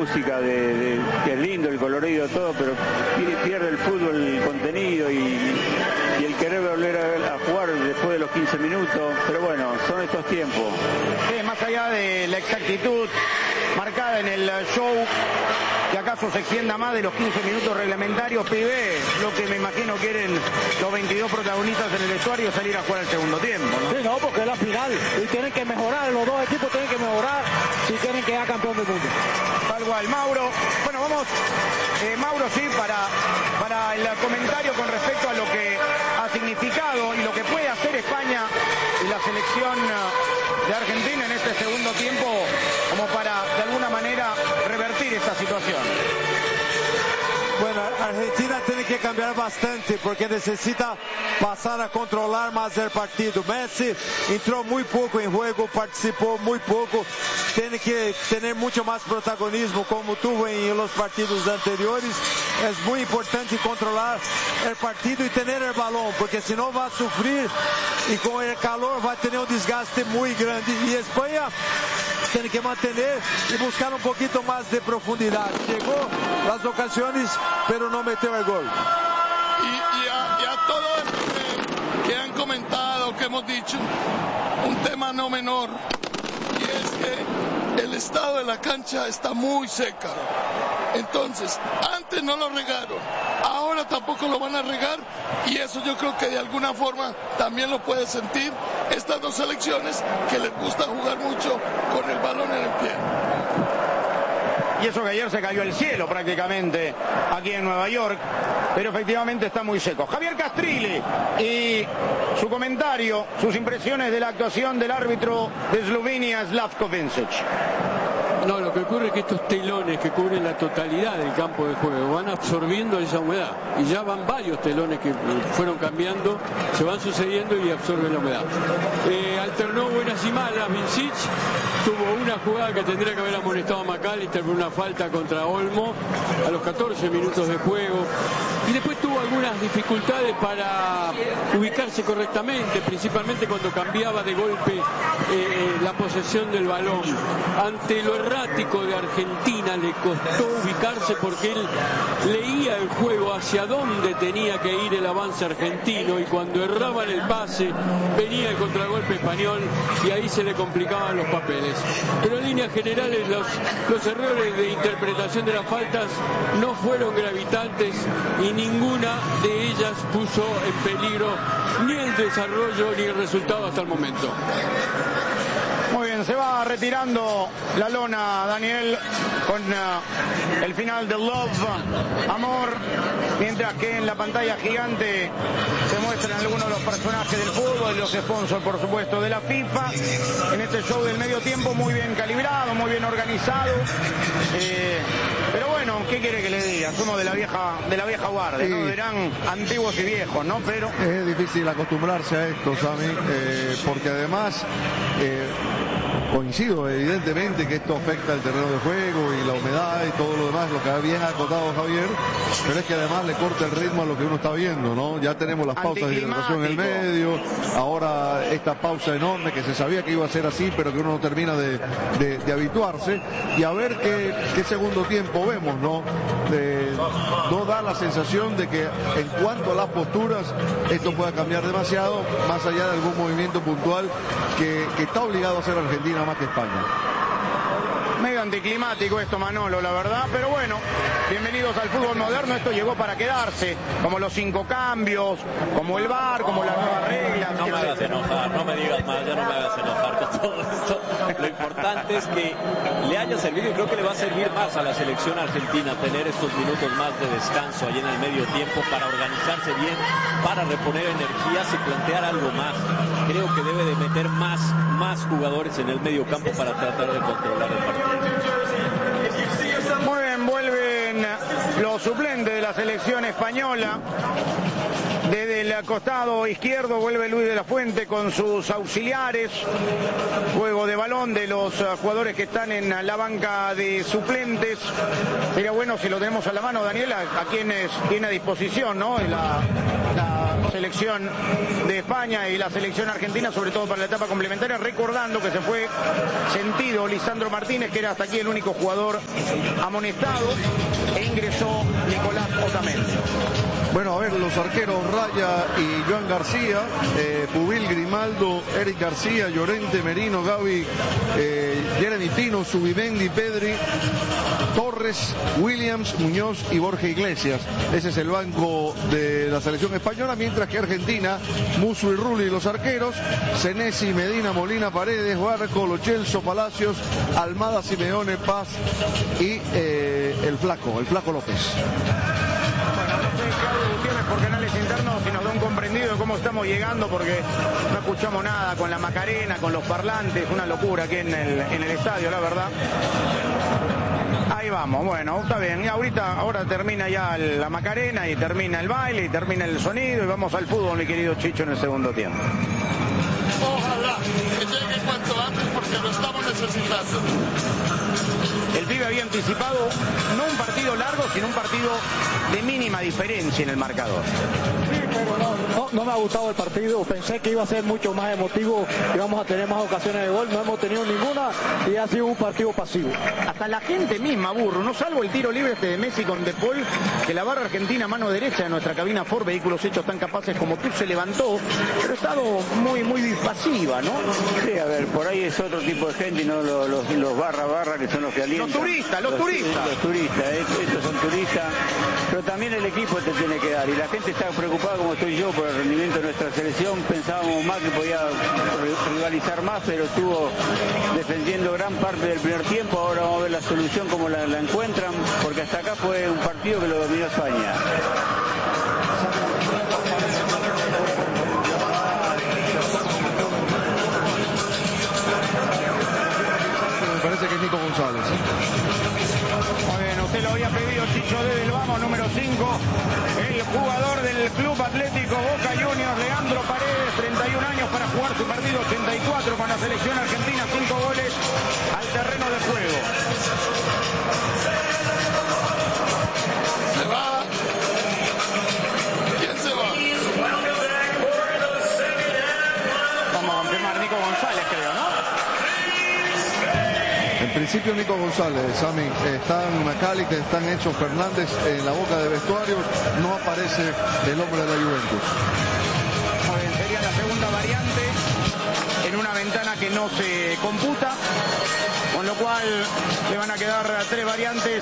música, que es lindo, el colorido, todo, pero pierde el fútbol, el contenido y el querer volver a jugar después de los 15 minutos. Pero bueno, son estos tiempos. Sí, más allá de la exactitud marcada en el show, que acaso se extienda más de los 15 minutos reglamentarios, Pibe, lo que me imagino quieren los 22 protagonistas en el vestuario, salir a jugar el segundo tiempo, ¿no? Sí, no, porque es la final y tienen que mejorar, los dos equipos tienen que mejorar si quieren quedar campeón del mundo. Tal cual, Mauro. Bueno, vamos, Mauro, sí, para el comentario con respecto a lo que ha significado y lo que puede hacer España y la selección de Argentina en este segundo tiempo, como para de alguna manera revertir esta situación. Bueno, Argentina tiene que cambiar bastante porque necesita pasar a controlar más el partido. Messi entró muy poco en juego, participó muy poco. Tiene que tener mucho más protagonismo como tuvo en los partidos anteriores. Es muy importante controlar el partido y tener el balón, porque si no va a sufrir y con el calor va a tener un desgaste muy grande. Y España tiene que mantener y buscar un poquito más de profundidad. Llegó las ocasiones, pero no metió el gol. Y a todo esto que han comentado, que hemos dicho, un tema no menor, y es que el estado de la cancha está muy seca. Entonces, antes no lo regaron, ahora tampoco lo van a regar, y eso yo creo que de alguna forma también lo puede sentir estas dos selecciones que les gusta jugar mucho con el balón en el pie. Y eso que ayer se cayó el cielo prácticamente aquí en Nueva York, pero efectivamente está muy seco. Javier Castrilli y su comentario, sus impresiones de la actuación del árbitro de Eslovenia, Slavko Vincic. No, lo que ocurre es que estos telones que cubren la totalidad del campo de juego van absorbiendo esa humedad, y ya van varios telones que fueron cambiando, se van sucediendo y absorben la humedad. Alternó buenas y malas Vincic, tuvo una jugada que tendría que haber amonestado a McAllister por una falta contra Olmo a los 14 minutos de juego, y después tuvo algunas dificultades para ubicarse correctamente, principalmente cuando cambiaba de golpe la posesión del balón. Ante lo errático de Argentina le costó ubicarse, porque él leía el juego hacia dónde tenía que ir el avance argentino, y cuando erraba en el pase venía el contragolpe español y ahí se le complicaban los papeles. Pero en líneas generales los errores de interpretación de las faltas no fueron gravitantes y ninguna de ellas puso en peligro ni el desarrollo ni el resultado hasta el momento. Muy bien, se va retirando la lona, Daniel, con el final de Love, Amor, mientras que en la pantalla gigante se muestran algunos de los personajes del fútbol y los sponsors, por supuesto, de la FIFA, en este show del medio tiempo, muy bien calibrado, muy bien organizado, pero bueno, ¿qué quiere que le diga? Somos de la vieja guardia, sí. ¿No? Dirán antiguos y viejos, ¿no? Pero es difícil acostumbrarse a esto, Sammy, porque además coincido evidentemente que esto afecta el terreno de juego y la humedad y todo lo demás, lo que ha bien acotado Javier, pero es que además le corta el ritmo a lo que uno está viendo, ¿no? Ya tenemos las pausas de hidratación en el medio, ahora esta pausa enorme que se sabía que iba a ser así, pero que uno no termina de habituarse, y a ver qué segundo tiempo vemos, ¿no? No da la sensación de que en cuanto a las posturas esto pueda cambiar demasiado, más allá de algún movimiento puntual que está obligado a hacer Argentina más que España. Medio anticlimático esto, Manolo, la verdad, pero bueno, bienvenidos al fútbol moderno, esto llegó para quedarse, como los 5 cambios, como el VAR, como las nuevas reglas. No me hagas enojar, no me digas más, ya no me hagas enojar con todo esto. Lo importante es que le haya servido, y creo que le va a servir más a la selección argentina tener estos minutos más de descanso ahí en el medio tiempo para organizarse bien, para reponer energías y plantear algo más. Creo que debe de meter más jugadores en el medio campo para tratar de controlar el partido. Muy bien, vuelven los suplentes de la selección española. Desde el costado izquierdo vuelve Luis de la Fuente con sus auxiliares. Juego de balón de los jugadores que están en la banca de suplentes. Sería bueno si lo tenemos a la mano, Daniela, a quienes tiene a disposición, ¿no? La selección de España y la selección argentina, sobre todo para la etapa complementaria, recordando que se fue sentido Lisandro Martínez, que era hasta aquí el único jugador amonestado, e ingresó Nicolás Otamendi. Bueno, a ver, los arqueros Raya y Joan García, Pubil, Grimaldo, Eric García, Llorente, Merino, Gaby, Jeremy Pino, Subimendi, Pedri, Torres, Williams, Muñoz y Borja Iglesias. Ese es el banco de la selección española, mientras que Argentina, Musso y Rulli los arqueros, Senesi, Medina, Molina, Paredes, Barco, Lo Celso, Palacios, Almada, Simeone, Paz y el Flaco López. Por canales internos, si nos da un comprendido de cómo estamos llegando, porque no escuchamos nada con la Macarena, con los parlantes, una locura aquí en el estadio, la verdad. Ahí vamos, bueno, está bien. Y ahora termina ya la Macarena y termina el baile y termina el sonido y vamos al fútbol, mi querido Chicho, en el segundo tiempo. Ojalá que llegue cuanto antes porque lo estamos necesitando. El pibe había anticipado no un partido largo, sino un partido de mínima diferencia en el marcador. Sí, pero no me ha gustado el partido. Pensé que iba a ser mucho más emotivo, íbamos a tener más ocasiones de gol. No hemos tenido ninguna y ha sido un partido pasivo. Hasta la gente misma, Burro, no salvo el tiro libre de Messi con De Paul, que la barra argentina mano derecha de nuestra cabina Ford Vehículos Hechos Tan Capaces como tú se levantó, pero ha estado muy pasiva, ¿no? Sí, a ver, por ahí es otro tipo de gente y no los barra que son los que alientan. Los turistas. Los turistas, estos son turistas, pero también el equipo te tiene que dar, y la gente está preocupada como estoy yo por el rendimiento de nuestra selección. Pensábamos más que podía rivalizar más, pero estuvo defendiendo gran parte del primer tiempo. Ahora vamos a ver la solución como la encuentran, porque hasta acá fue un partido que lo dominó España. Me parece que es Nico González. Muy bien, usted lo había pedido, Chicho, desde el vamos, número 5, el jugador del Club Atlético Boca Juniors, Leandro Paredes, 31 años para jugar su partido 84 con la selección argentina, 5 goles al terreno de juego. Se va. ¿Quién se va? Vamos a confirmar Nico González, creo, ¿no? En principio Nico González, Sami, están McAllister, están Enzo Fernández en la boca de vestuario, no aparece el hombre de la Juventus. Muy bien, sería la segunda variante en una ventana que no se computa, con lo cual le van a quedar 3 variantes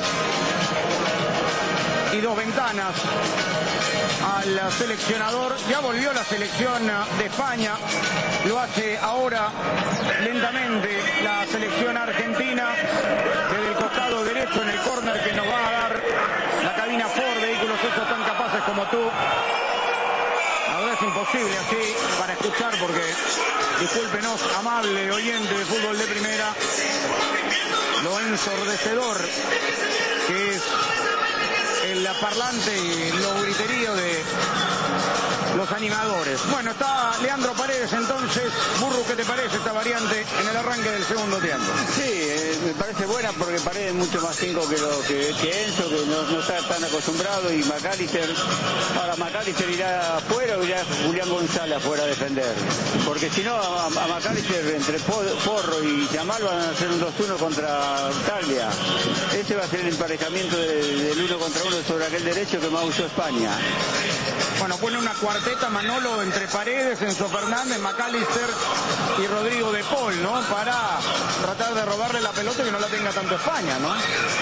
y 2 ventanas al seleccionador. Ya volvió la selección de España, lo hace ahora lentamente la selección argentina desde el costado derecho en el córner que nos va a dar la cabina Ford Vehículos Hechos Tan Capaces como tú. La verdad es imposible así para escuchar, porque discúlpenos, amable oyente de fútbol de primera, lo ensordecedor que es el parlante y lo griterío de los animadores. Bueno, está Leandro Paredes entonces. Burro, ¿qué te parece esta variante en el arranque del segundo tiempo? Sí, me parece buena porque Paredes es mucho más 5 que Enzo, que no está tan acostumbrado, y McAllister. Ahora McAllister irá afuera o irá Julián González afuera a defender, porque si no a McAllister entre Porro y Yamal van a hacer un 2-1 contra Italia. Ese va a ser el emparejamiento del 1 contra 1 sobre aquel derecho que más usó España. Bueno, pone una cuarteta Manolo entre Paredes, Enzo Fernández, McAllister y Rodrigo de Paul, ¿no? Para tratar de robarle la pelota y que no la tenga tanto España, ¿no?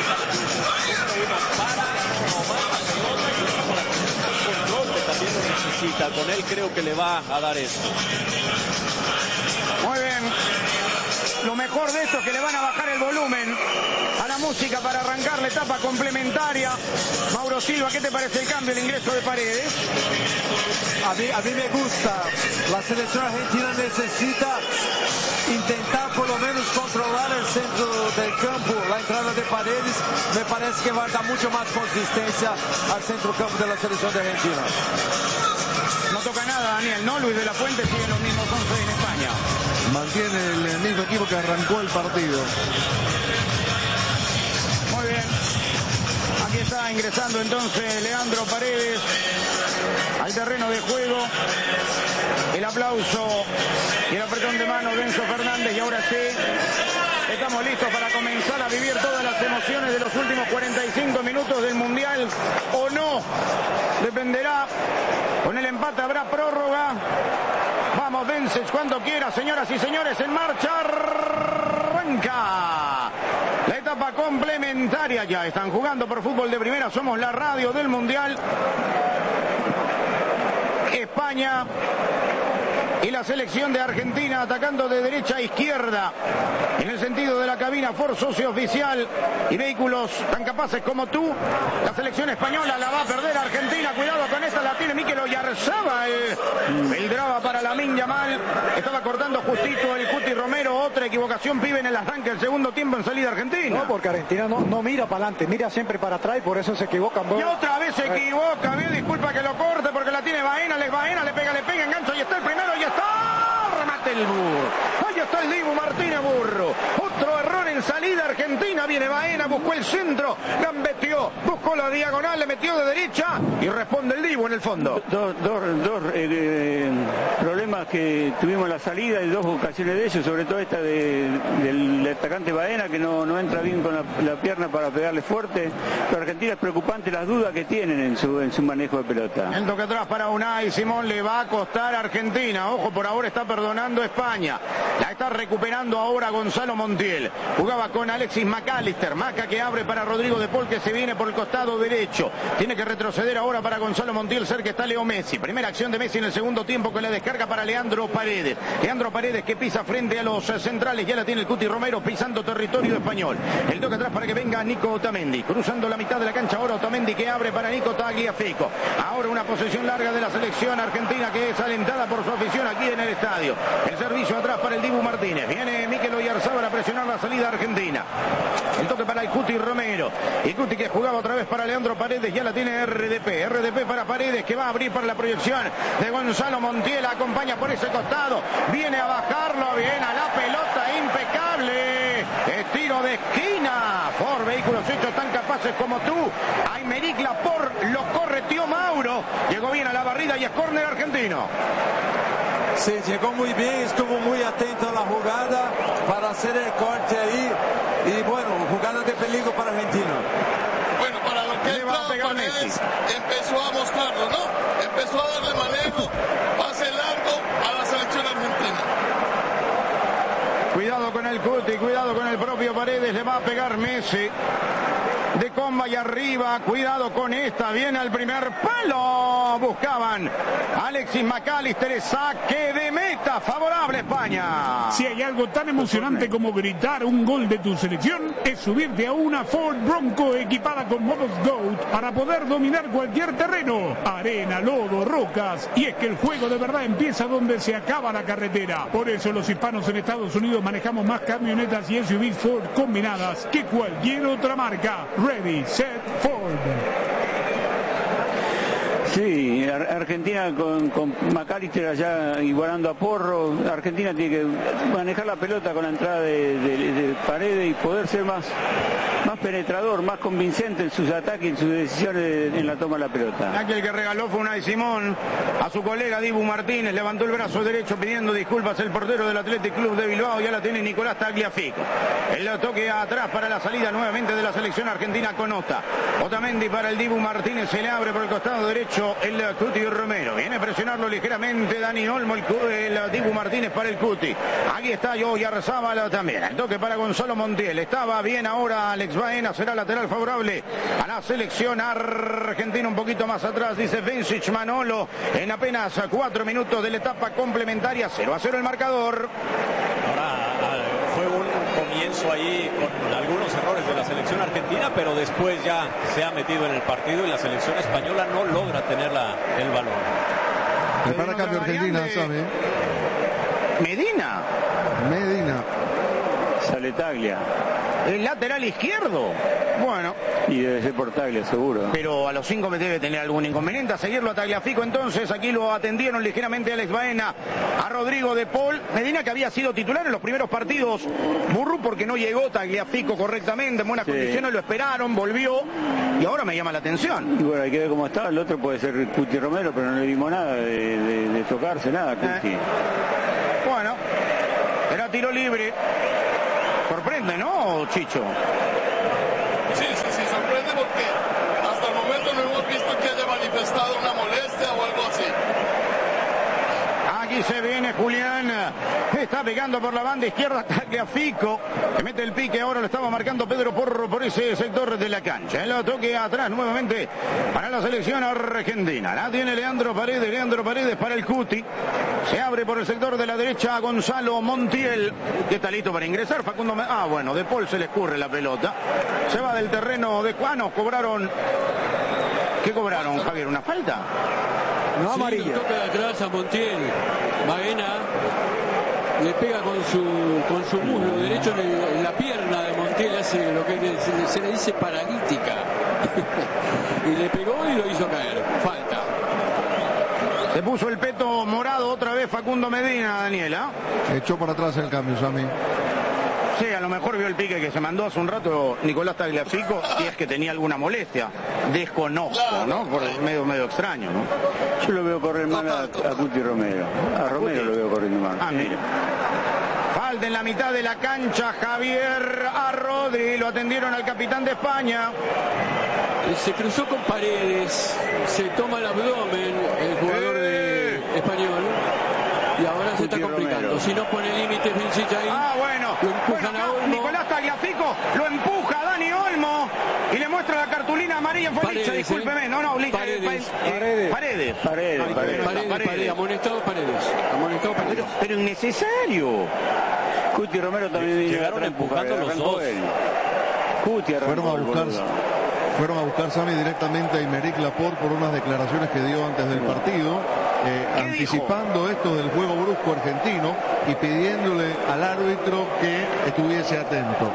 También lo necesita, con él creo que le va a dar esto. Muy bien. Lo mejor de esto es que le van a bajar el volumen a la música para arrancar la etapa complementaria. Mauro Silva, ¿qué te parece el cambio, el ingreso de Paredes? A mí me gusta. La selección argentina necesita intentar por lo menos controlar el centro del campo. La entrada de Paredes me parece que va a dar mucho más consistencia al centro campo de la selección de Argentina. No toca nada, Daniel, ¿no? Luis de la Fuente sigue los mismos 11 en España. Mantiene el mismo equipo que arrancó el partido. Muy bien. Aquí está Va ingresando entonces Leandro Paredes al terreno de juego. El aplauso y el apretón de mano de Enzo Fernández. Y ahora sí, estamos listos para comenzar a vivir todas las emociones de los últimos 45 minutos del Mundial. O no, dependerá. Con el empate habrá prórroga. Vamos, Vencech, cuando quiera, señoras y señores, en marcha. Arranca la etapa complementaria. Ya están jugando por fútbol de primera. Somos la radio del Mundial. España y la selección de Argentina atacando de derecha a izquierda en el sentido de la cabina. Ford socio oficial y vehículos tan capaces como tú. La selección española la va a perder Argentina. Cuidado con esta, la tiene Mikel Oyarzabal. El drama para Lamine Yamal. Estaba cortando justito el Cuti Romero. Otra equivocación, pibe, en el arranque del segundo tiempo en salida argentina. No, porque Argentina no mira para adelante, mira siempre para atrás y por eso se equivocan. Y otra vez se equivoca. Bien, disculpa que lo corte porque la tiene Baena, le pega, engancha y está el primero y está. Remate el Burro. Ahí está el Dibu Martínez Burro. Otro error en salida argentina. Viene Baena, buscó el centro, gambeteó, buscó la diagonal, le metió de derecha y responde el Dibu en el fondo. Dos problemas que tuvimos en la salida y dos ocasiones de ellos, sobre todo esta del atacante Baena, que no entra bien con la pierna para pegarle fuerte. Pero Argentina es preocupante las dudas que tienen en su manejo de pelota. El toque atrás para Unai Simón le va a costar a Argentina. Ojo, por ahora está perdonando España. La está recuperando ahora Gonzalo Montiel. Jugaba con Alexis McAllister. Maca que abre para Rodrigo de Paul, que se viene por el costado derecho. Tiene que retroceder ahora para Gonzalo Montiel. Cerca está Leo Messi. Primera acción de Messi en el segundo tiempo, que la descarga para Leandro Paredes. Leandro Paredes que pisa frente a los centrales. Ya la tiene el Cuti Romero pisando territorio español. El toque atrás para que venga Nico Otamendi. Cruzando la mitad de la cancha ahora Otamendi, que abre para Nico Tagliafico. Ahora una posesión larga de la selección argentina, que es alentada por su afición aquí en el estadio. El servicio atrás para el Dibu Martínez. Viene Mikel Oyarzabal a presionar la salida argentina. El toque para el Cuti Romero. Y Cuti, que jugaba otra vez para Leandro Paredes, ya la tiene RDP. RDP para Paredes, que va a abrir para la proyección de Gonzalo Montiel. Acompaña por ese costado. Viene a bajarlo bien a la pelota. Impecable. Tiro de esquina. Por vehículos hechos tan capaces como tú. Aymeric Laporte lo correteó Mauro. Llegó bien a la barrida y es córner argentino. Sí, llegó muy bien, estuvo muy atento a la jugada para hacer el corte ahí. Y bueno, jugada de peligro para Argentina. Bueno, para lo que Paredes empezó a mostrarlo, ¿no? Empezó a darle manejo, pase largo a la selección argentina. Cuidado con el Cuti, cuidado con el propio Paredes, le va a pegar Messi. De comba y arriba, cuidado con esta, viene al primer palo, buscaban Alexis McAllister, saque de meta, favorable España. Si hay algo tan emocionante como gritar un gol de tu selección, es subirte a una Ford Bronco equipada con modos GOAT para poder dominar cualquier terreno, arena, lodo, rocas, y es que el juego de verdad empieza donde se acaba la carretera. Por eso los hispanos en Estados Unidos manejamos más camionetas y SUVs Ford combinadas que cualquier otra marca. Ready, set, Ford. Sí, Argentina con McAllister allá igualando a Porro. Argentina tiene que manejar la pelota con la entrada de Paredes y poder ser más penetrador, más convincente en sus ataques y en sus decisiones en la toma de la pelota. Aquel que regaló fue Unai Simón a su colega Dibu Martínez, levantó el brazo derecho pidiendo disculpas el portero del Athletic Club de Bilbao. Ya la tiene Nicolás Tagliafico. El toque atrás para la salida nuevamente de la selección argentina con Otamendi para el Dibu Martínez, se le abre por el costado derecho el Cuti Romero. Viene a presionarlo ligeramente Dani Olmo, el Dibu Martínez para el Cuti. Aquí está Oyarzabal también. El toque para Gonzalo Montiel. Estaba bien ahora Alex Baena, será lateral favorable a la selección argentina. Un poquito más atrás, dice Vencech Manolo, en apenas 4 minutos de la etapa complementaria. 0-0 el marcador. Ahora fue un comienzo ahí con algunos errores de la selección argentina, pero después ya se ha metido en el partido y la selección española no logra tener el balón. Prepara cambio Argentina, ¿sabe? Medina. Sale Taglia. El lateral izquierdo. Bueno. Y debe ser por Taglia, seguro. Pero a los 5 debe tener algún inconveniente. A seguirlo a Tagliafico entonces. Aquí lo atendieron ligeramente Alex Baena, a Rodrigo de Paul. Medina, que había sido titular en los primeros partidos. Burru, porque no llegó Tagliafico correctamente, en buenas condiciones, lo esperaron, volvió. Y ahora me llama la atención. Y bueno, hay que ver cómo está. El otro puede ser Cuti Romero, pero no le dimos nada de tocarse, nada, Cuti. Bueno, era tiro libre. Sorprende, ¿no, Chicho? Sí, sorprende porque hasta el momento no hemos visto que haya manifestado una molestia o algo así. Aquí se viene Julián, está pegando por la banda izquierda Tagliafico, que mete el pique, ahora lo estaba marcando Pedro Porro por ese sector de la cancha. El toque atrás nuevamente para la selección argentina. La tiene Leandro Paredes para el Cuti. Se abre por el sector de la derecha a Gonzalo Montiel, que está listo para ingresar. Facundo, bueno, de Paul se le escurre la pelota. Se va del terreno de Juanos, cobraron. ¿Qué cobraron, Javier? ¿Una falta? No, amarilla. Toca de atrás a Montiel. Baena le pega con su muslo derecho en la pierna de Montiel, hace lo que se le dice paralítica. Y le pegó y lo hizo caer. Falta. Se puso el peto morado otra vez Facundo Medina, Daniela. Echó para atrás el cambio, Sammy. Sí, a lo mejor vio el pique que se mandó hace un rato Nicolás Tagliafico, y es que tenía alguna molestia. Desconozco, ¿no? Por medio extraño, ¿no? Yo lo veo correr mal a Cuti Romero. A Romero lo veo corriendo mal. Mira. Falta en la mitad de la cancha, Javier a Rodri, lo atendieron al capitán de España. Se cruzó con Paredes, se toma el abdomen el jugador de Español. Y ahora se está complicando. Romero. Si no pone límites, Vincita ahí. Bueno. Lo empujan a Olmo. Nicolás Tagliafico lo empuja a Dani Olmo y le muestra la cartulina amarilla. Fue Licha, discúlpeme. No, Licha. Paredes. Amonestado Paredes. Pero innecesario. Cuti Romero también llegaron empujando los dos. Cuti Fueron a buscar Sammy directamente a Aymeric Laporte por unas declaraciones que dio antes del partido, anticipando esto del juego brusco argentino y pidiéndole al árbitro que estuviese atento.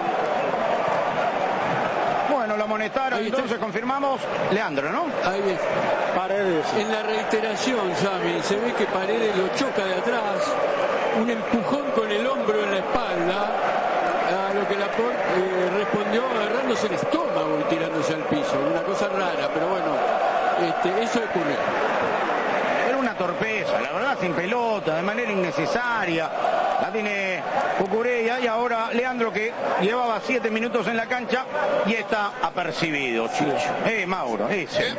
Bueno, lo amonestaron, entonces confirmamos Leandro, ¿no? Ahí es. Paredes. En la reiteración, Sammy, se ve que Paredes lo choca de atrás, un empujón con el hombro en la espalda, a lo que Laporte respondió agarrándose el estómago y tirándose al piso. Una cosa rara, pero bueno, eso ocurrió. Era una torpeza, la verdad, sin pelota, de manera innecesaria. La tiene Cucurella y ahora Leandro, que llevaba 7 minutos en la cancha y está apercibido, Chicho. Mauro, ese.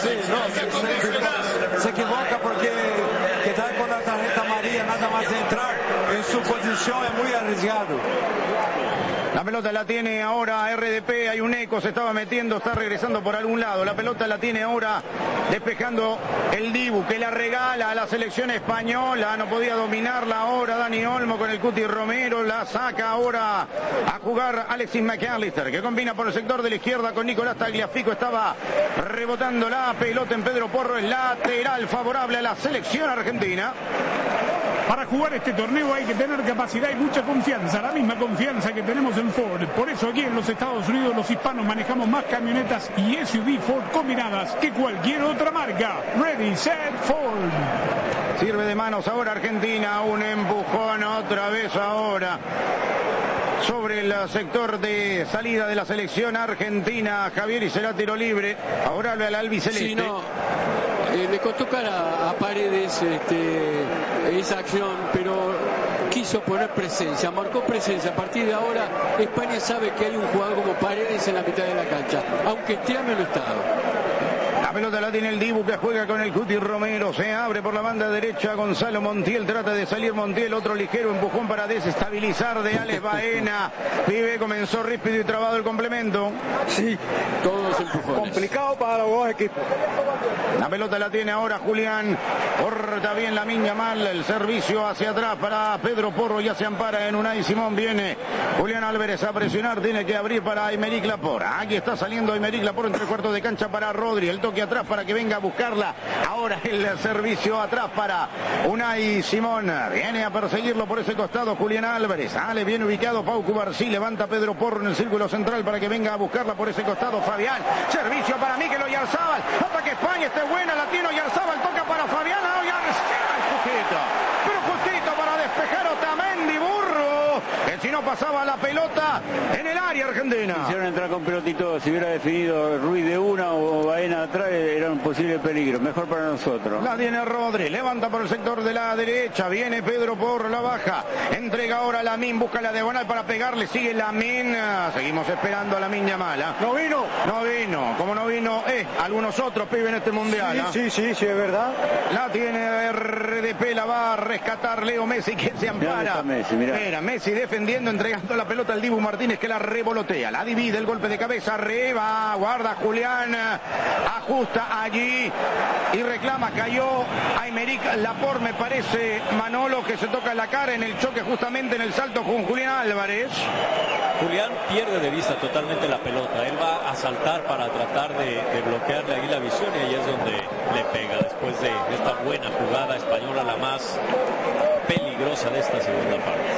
Se equivoca porque quedar con la tarjeta amarilla nada más entrar en su posición es muy arriesgado. La pelota la tiene ahora RDP, hay un eco, se estaba metiendo, está regresando por algún lado. La pelota la tiene ahora despejando el Dibu, que la regala a la selección española. No podía dominarla ahora Dani Olmo con el Cuti Romero. La saca ahora a jugar Alexis McAllister, que combina por el sector de la izquierda con Nicolás Tagliafico. Estaba rebotando la pelota en Pedro Porro, es lateral favorable a la selección argentina. Para jugar este torneo hay que tener capacidad y mucha confianza, la misma confianza que tenemos en Ford. Por eso aquí en los Estados Unidos los hispanos manejamos más camionetas y SUV Ford combinadas que cualquier otra marca. Ready, set, Ford. Sirve de manos ahora Argentina, un empujón otra vez ahora sobre el sector de salida de la selección argentina, Javier, y será tiro libre favorable al albiceleste. Sí, no. Le costó cara a Paredes esa acción, pero quiso poner presencia, marcó presencia. A partir de ahora España sabe que hay un jugador como Paredes en la mitad de la cancha, aunque esté amenazado. La pelota la tiene el Dibu, que juega con el Cuti Romero. Se abre por la banda derecha Gonzalo Montiel. Trata de salir Montiel. Otro ligero empujón para desestabilizar de Alex Baena. Pibe, comenzó ríspido y trabado el complemento. Sí, todos empujones. Complicado para los dos equipos. La pelota la tiene ahora Julián. Corta bien la miña mal. El servicio hacia atrás para Pedro Porro. Ya se ampara en Unai Simón. Viene Julián Álvarez a presionar. Tiene que abrir para Aymeric Laporte. Aquí está saliendo Aymeric Laporte entre cuartos de cancha para Rodri. El toque toque atrás para que venga a buscarla. Ahora el servicio atrás para Unai Simón. Viene a perseguirlo por ese costado Julián Álvarez. Sale bien ubicado Pau Cubarsí. Levanta Pedro Porro en el círculo central para que venga a buscarla por ese costado Fabián. Servicio para Mikel Oyarzabal. Nota que España esté buena. La tiene Oyarzabal. Toca para Fabián. Oyarzabal. Justito. Pero justito para despejar Otamendi. Burro. Que si no pasaba la pelota en el área argentina. Quisieron entrar con pelotito. Si hubiera definido Ruiz de una o Baena atrás, era un posible peligro. Mejor para nosotros. La tiene Rodri. Levanta por el sector de la derecha. Viene Pedro por la baja. Entrega ahora a Lamine. Busca la diagonal para pegarle. Sigue Lamine. Seguimos esperando a Lamine Yamal. No vino. No vino. Como no vino, algunos otros pibes en este mundial. Sí, es verdad. La tiene RDP. La va a rescatar Leo Messi, que se ampara. Messi, mirá. Messi defendiendo, entregando la pelota al Dibu Martínez, que la revolotea. La divide, el golpe de cabeza. Arriba. Guarda Julián. Ajusta allí. Y reclama. Cayó Aymeric Laporte, me parece, Manolo, que se toca la cara en el choque justamente en el salto con Julián Álvarez. Julián pierde de vista totalmente la pelota. Él va a saltar para tratar de bloquearle ahí la visión y ahí es donde le pega. Después de esta buena jugada española, la más peligrosa de esta segunda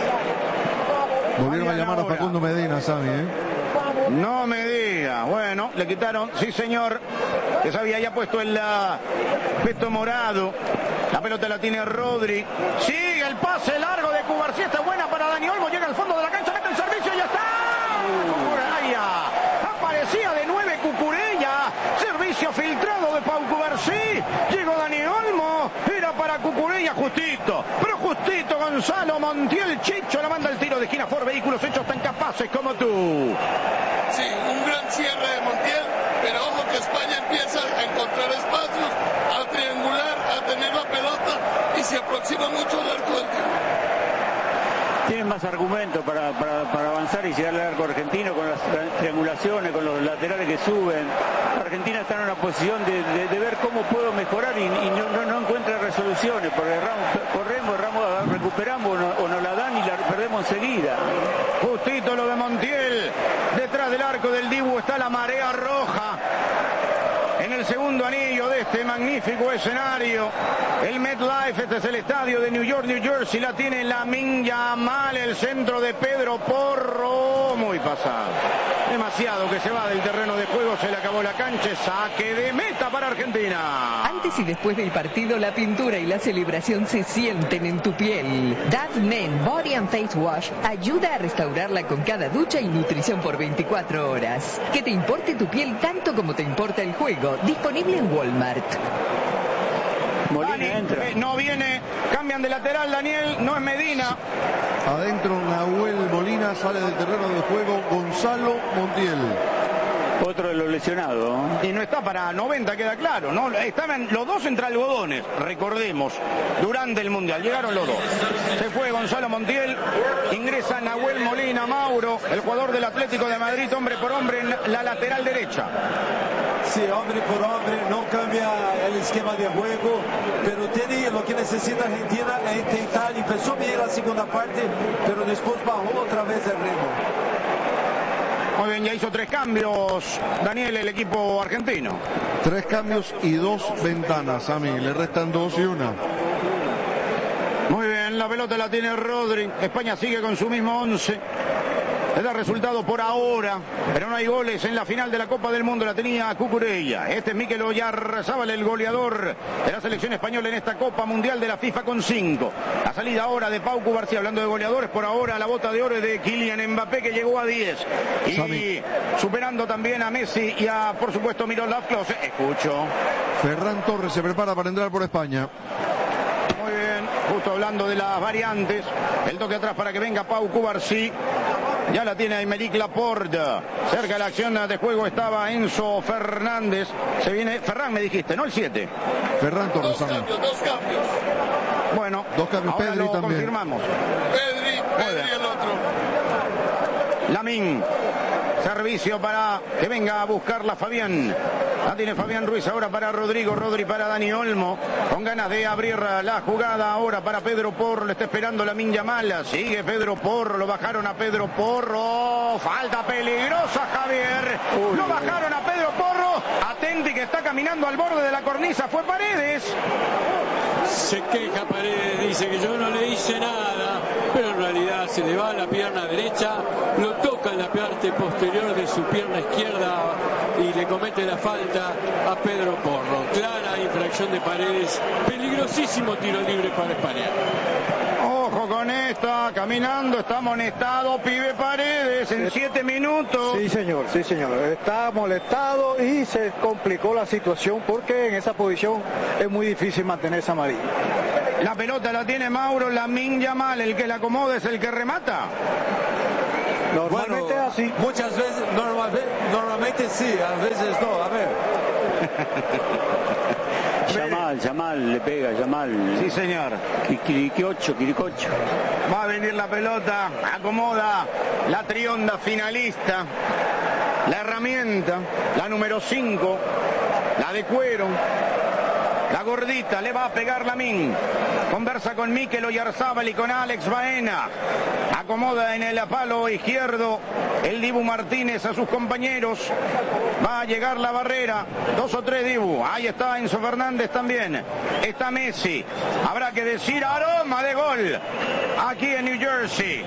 parte. Volvieron a llamar a Facundo Medina, Sami, No me diga. Bueno, le quitaron, sí señor, que se había ya puesto el peto morado. La pelota la tiene Rodri. Sigue el pase largo de Cubarsí. Está buena para Dani Olmo. Llega al fondo de la cancha, mete el servicio y ya está. Cucurella. Aparecía de 9 Cucurella. Servicio filtrado de Pau Cubarsí. Llegó Dani Olmo. Era para Cucurella, justito. Pero justito Gonzalo Montiel. Chicho la manda al tiro de esquina. Por vehículos hechos tan capaces como tú. Sí, un gran cierre de Montiel, pero ojo que España empieza a encontrar espacios, a triangular, a tener la pelota y se aproxima mucho al arco del tiro. Tienen más argumentos para avanzar y llegar al arco argentino con las triangulaciones, con los laterales que suben. Argentina está en una posición de ver cómo puedo mejorar y no encuentra resoluciones, porque corremos, recuperamos o nos la dan y la perdemos enseguida. Justito lo de Montiel. Detrás del arco del Dibu está la marea roja. En el segundo anillo de este magnífico escenario, el MetLife, este es el estadio de New York, New Jersey, la tiene Lamine Yamal, el centro de Pedro Porro, muy pasado. Demasiado que se va del terreno de juego, se le acabó la cancha, saque de meta para Argentina. Antes y después del partido, la pintura y la celebración se sienten en tu piel. Dove Men Body and Face Wash ayuda a restaurarla con cada ducha y nutrición por 24 horas. Que te importe tu piel tanto como te importa el juego. Disponible en Walmart. Molina entra. No viene, cambian de lateral, Daniel, no es Medina. Adentro Nahuel Molina, sale del terreno de juego Gonzalo Montiel. Otro de los lesionados. Y no está para 90, queda claro, ¿no? Estaban los dos entre algodones, recordemos, durante el Mundial. Llegaron los dos. Se fue Gonzalo Montiel, ingresa Nahuel Molina Mauro, el jugador del Atlético de Madrid, hombre por hombre en la lateral derecha. Sí, hombre por hombre, no cambia el esquema de juego, pero tiene lo que necesita Argentina es intentar. Empezó bien la segunda parte, pero después bajó otra vez el ritmo. Muy bien, ya hizo 3 cambios, Daniel, el equipo argentino. 3 cambios y 2 ventanas, Sami. Le restan 2 y 1. Muy bien, la pelota la tiene Rodri. España sigue con su mismo 11. Le da resultado por ahora, pero no hay goles en la final de la Copa del Mundo. La tenía Cucurella. Este es Mikel Oyarzabal, el goleador de la selección española en esta Copa Mundial de la FIFA con 5. La salida ahora de Pau Cubarsí, hablando de goleadores, por ahora la bota de oro es de Kylian Mbappé, que llegó a 10. Y Sami, superando también a Messi y a, por supuesto, Miroslav Klose. Escucho. Ferran Torres se prepara para entrar por España. Muy bien, justo hablando de las variantes. El toque atrás para que venga Pau Cubarsí. Ya la tiene Aymeric Laporte. Cerca de la acción de juego estaba Enzo Fernández. Se viene Ferran, me dijiste, ¿no? El 7. Ferran Torres. Dos cambios. Bueno, 2 cambios. Ahora Pedri lo también. Confirmamos. Pedri el otro. Lamine. Servicio para que venga a buscarla Fabián. La tiene Fabián Ruiz ahora para Rodrigo. Rodri para Dani Olmo. Con ganas de abrir la jugada ahora para Pedro Porro. Le está esperando Lamine Yamal. Sigue Pedro Porro. Lo bajaron a Pedro Porro. Falta peligrosa, Javier. Lo bajaron a Pedro Porro. Atenti que está caminando al borde de la cornisa. Fue Paredes. Se queja Paredes, dice que yo no le hice nada, pero en realidad se le va a la pierna derecha, lo toca en la parte posterior de su pierna izquierda y le comete la falta a Pedro Porro. Clara infracción de Paredes, peligrosísimo tiro libre para España. Ojo con esta, caminando, está amonestado pibe Paredes en 7 minutos. Sí señor, está molestado y se complicó la situación porque en esa posición es muy difícil mantener esa amarilla. La pelota la tiene Mauro Lamine Yamal, el que la acomoda es el que remata. Normalmente es así. Muchas veces, normalmente sí, a veces no, a ver. Yamal, le pega, Yamal. Sí, señor. Quiricocho. Va a venir la pelota, acomoda la trionda finalista. La herramienta, la número 5, la de cuero. La gordita, le va a pegar Lamine. Conversa con Mikel Oyarzábal y con Alex Baena. Acomoda en el palo izquierdo el Dibu Martínez a sus compañeros. Va a llegar la barrera. 2 o 3 Dibu. Ahí está Enzo Fernández también. Está Messi. Habrá que decir aroma de gol aquí en New Jersey.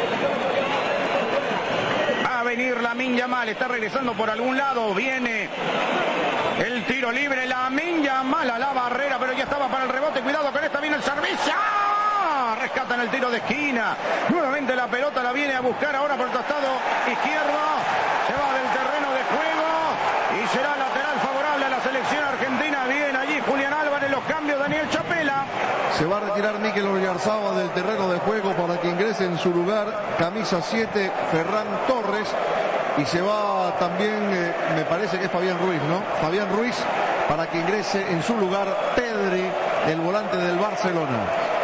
Va a venir Lamine Yamal. Está regresando por algún lado. Viene el tiro libre. Lamine Yamal a la barrera, pero ya estaba para el rebote. Cuidado con esta. Viene el servicio. Rescatan el tiro de esquina. Nuevamente la pelota la viene a buscar ahora por el costado izquierdo. Se va del terreno de juego y será lateral favorable a la selección argentina. Bien allí Julián Álvarez, los cambios, Daniel Chapela. Se va a retirar Mikel Oyarzábal del terreno de juego para que ingrese en su lugar camisa 7 Ferran Torres. Y se va también, me parece que es Fabián Ruiz, ¿no? Fabián Ruiz para que ingrese en su lugar Pedri, el volante del Barcelona.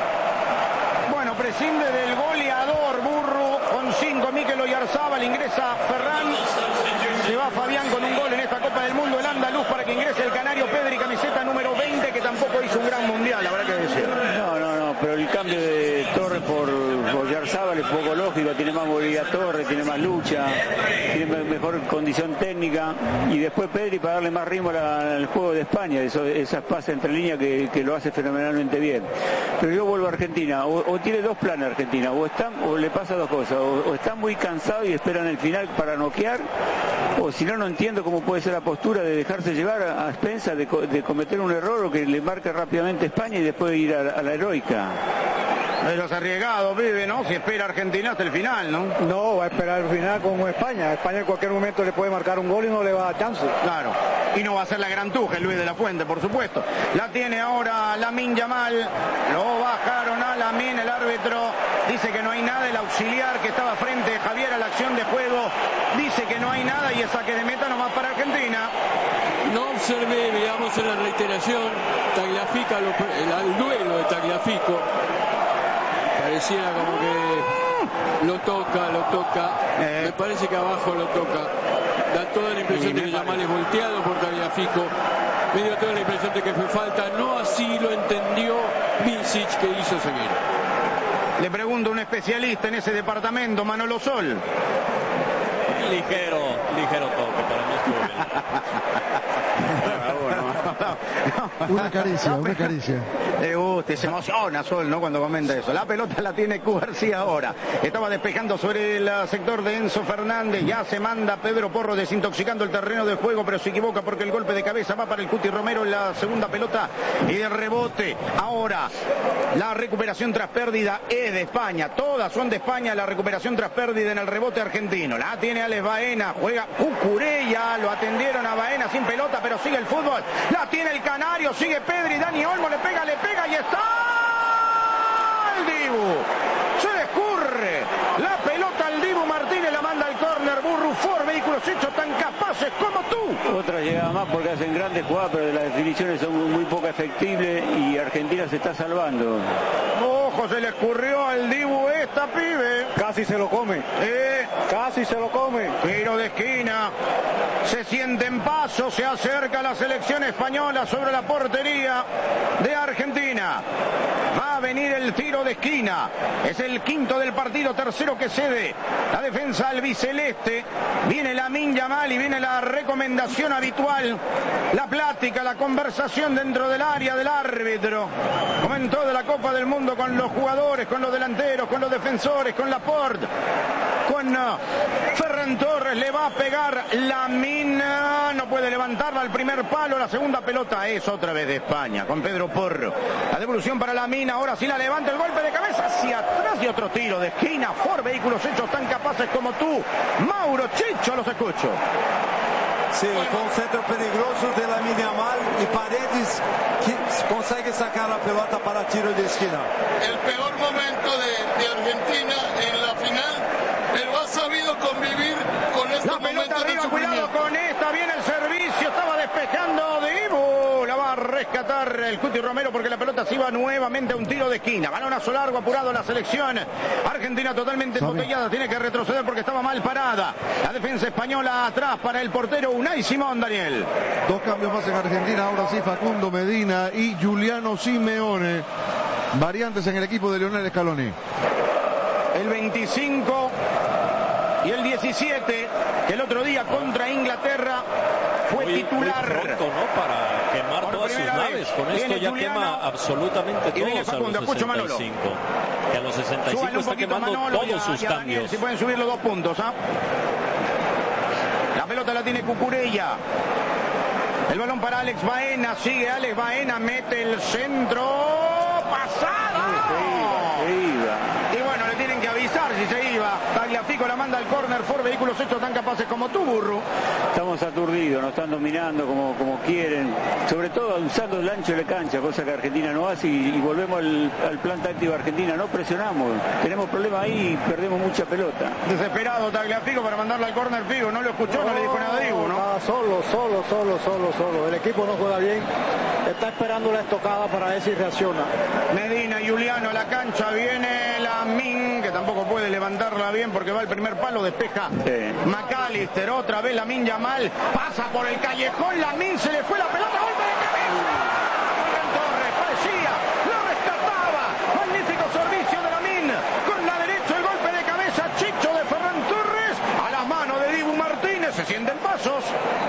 Bueno, prescinde del goleador Burru con 5 Mikel Oyarzábal, ingresa Ferran, se va Fabián con un gol en esta Copa del Mundo, el andaluz para que ingrese el canario Pedri, camiseta número 20, que tampoco hizo un gran mundial, habrá que decir. No, pero el cambio de Torres por Oyarzábal es poco lógico, tiene más movilidad Torres, tiene más lucha, tiene mejor condición técnica, y después Pedri para darle más ritmo al juego de España, esas pases entre líneas que lo hace fenomenalmente bien. Pero yo vuelvo a Argentina, o tiene dos planes Argentina, o le pasa dos cosas, o están muy cansados y esperan el final para noquear, o si no entiendo cómo puede ser la postura de dejarse llevar a expensas de cometer un error o que le marque rápidamente España y después ir a la heroica. De los arriesgados, vive, ¿no? Si espera Argentina hasta el final, ¿no? No, va a esperar el final como España. España en cualquier momento le puede marcar un gol y no le va a dar chance. Claro. Y no va a ser la gran Tuchel, Luis de la Fuente, por supuesto. La tiene ahora Lamine Yamal. Lo bajaron a Lamine, el árbitro dice que no hay nada. El auxiliar que estaba frente, Javier, a la acción de juego, dice que no hay nada y es saque de meta nomás para Argentina. No observé, veamos en la reiteración, Tagliafico, el duelo de Tagliafico. Pareciera como que lo toca. Me parece que abajo lo toca. Da toda la impresión de que Yamal es volteado por Tagliafico. Me dio toda la impresión de que fue falta. No así lo entendió Vincic, que hizo seguir. Le pregunto a un especialista en ese departamento, Manolo Sol. Ligero toque, para mí estuvo bien. Una caricia. Le gusta, se emociona Sol, ¿no? Cuando comenta eso. La pelota la tiene Q García ahora. Estaba despejando sobre el sector de Enzo Fernández. Ya se manda Pedro Porro desintoxicando el terreno de juego, pero se equivoca porque el golpe de cabeza va para el Cuti Romero en la segunda pelota y de rebote. Ahora, la recuperación tras pérdida es de España. Todas son de España. La recuperación tras pérdida en el rebote argentino. La tiene Alex Baena. Juega Cucurella. Lo atendieron a Baena sin pelota, pero sigue el fútbol. La tiene el canario. Sigue Pedri. Dani Olmo le pega y está el Dibu. Se le escurre la pelota al Dibu Martínez, la manda al córner. Burru, Ford, vehículos hechos tan capaces como tú. Otra llegada más porque hacen grandes jugadas, pero las definiciones son muy poco efectivas y Argentina se está salvando. Ojo, se le escurrió al Dibu esta, pibe. Casi se lo come. Casi se lo come. Tiro de esquina. Se siente en paso, se acerca la selección española sobre la portería de Argentina. Va a a venir el tiro de esquina. Es el quinto del partido, tercero que cede la defensa albiceleste. Viene Lamine Yamal y viene la recomendación habitual, la plática, la conversación dentro del área del árbitro. Como en toda la Copa del Mundo, con los jugadores, con los delanteros, con los defensores, con Laporte, con Ferran Torres. Le va a pegar Lamine, no puede levantarla al primer palo. La segunda pelota es otra vez de España, con Pedro Porro. La devolución para Lamine, ahora sí la levanta, el golpe de cabeza hacia atrás y otro tiro de esquina. Ford Vehículos Hechos tan capaces como tú. Mauro Chicho, los escucho. Sí, fue un centro peligroso de Lamine Yamal y Paredes que consigue sacar la pelota para tiro de esquina. El peor momento de Argentina en la final, pero ha sabido convivir con este momento de arriba, sufrimiento. cuidado con esta, viene el servicio, estaba despejando Dibu, la va a rescatar el Cuti Romero porque la pelota se iba nuevamente a un tiro de esquina. Balonazo largo, apurado la selección argentina, totalmente embotellada, tiene que retroceder porque estaba mal parada. La defensa española atrás para el portero Unai Simón, Daniel. Dos cambios más en Argentina, ahora sí Facundo Medina y Giuliano Simeone. Variantes en el equipo de Lionel Scaloni. El 25 y el 17, que el otro día contra Inglaterra fue titular. Muy pronto, ¿no? Para quemar todas sus naves. Con esto ya quema absolutamente todos a los 65. Que a los 65 está quemando todos sus cambios. Si pueden subir los 2 puntos, ¿ah? La pelota la tiene Cucurella. El balón para Alex Baena. Sigue Alex Baena. Mete el centro. ¡Pasada! Se iba. Y bueno, le tienen que avisar si se iba. Tagliafico la manda al córner. Ford Vehículos Hechos tan capaces como tú, Burru. Estamos aturdidos, nos están dominando como quieren, sobre todo usando el ancho de la cancha, cosa que Argentina no hace, y volvemos al plan táctico de Argentina, no presionamos, tenemos problemas ahí y perdemos mucha pelota. Desesperado Tagliafico para mandarla al córner. Figo no lo escuchó, no le dijo nada a Dibu, ¿no? Solo. El equipo no juega bien, está esperando la estocada para ver si reacciona. Medina, Giuliano a la cancha, viene Lamine, que tampoco puede levantarla bien porque va al primer palo, despeja McAllister, otra vez Lamine Yamal, pasa por el callejón, Lamine se le fue la pelota, golpe de cabeza. Ferran Torres parecía, lo rescataba, magnífico servicio de Lamine, con la derecha el golpe de cabeza, Chicho de Ferran Torres, a las manos de Dibu Martínez, se sienten pasos.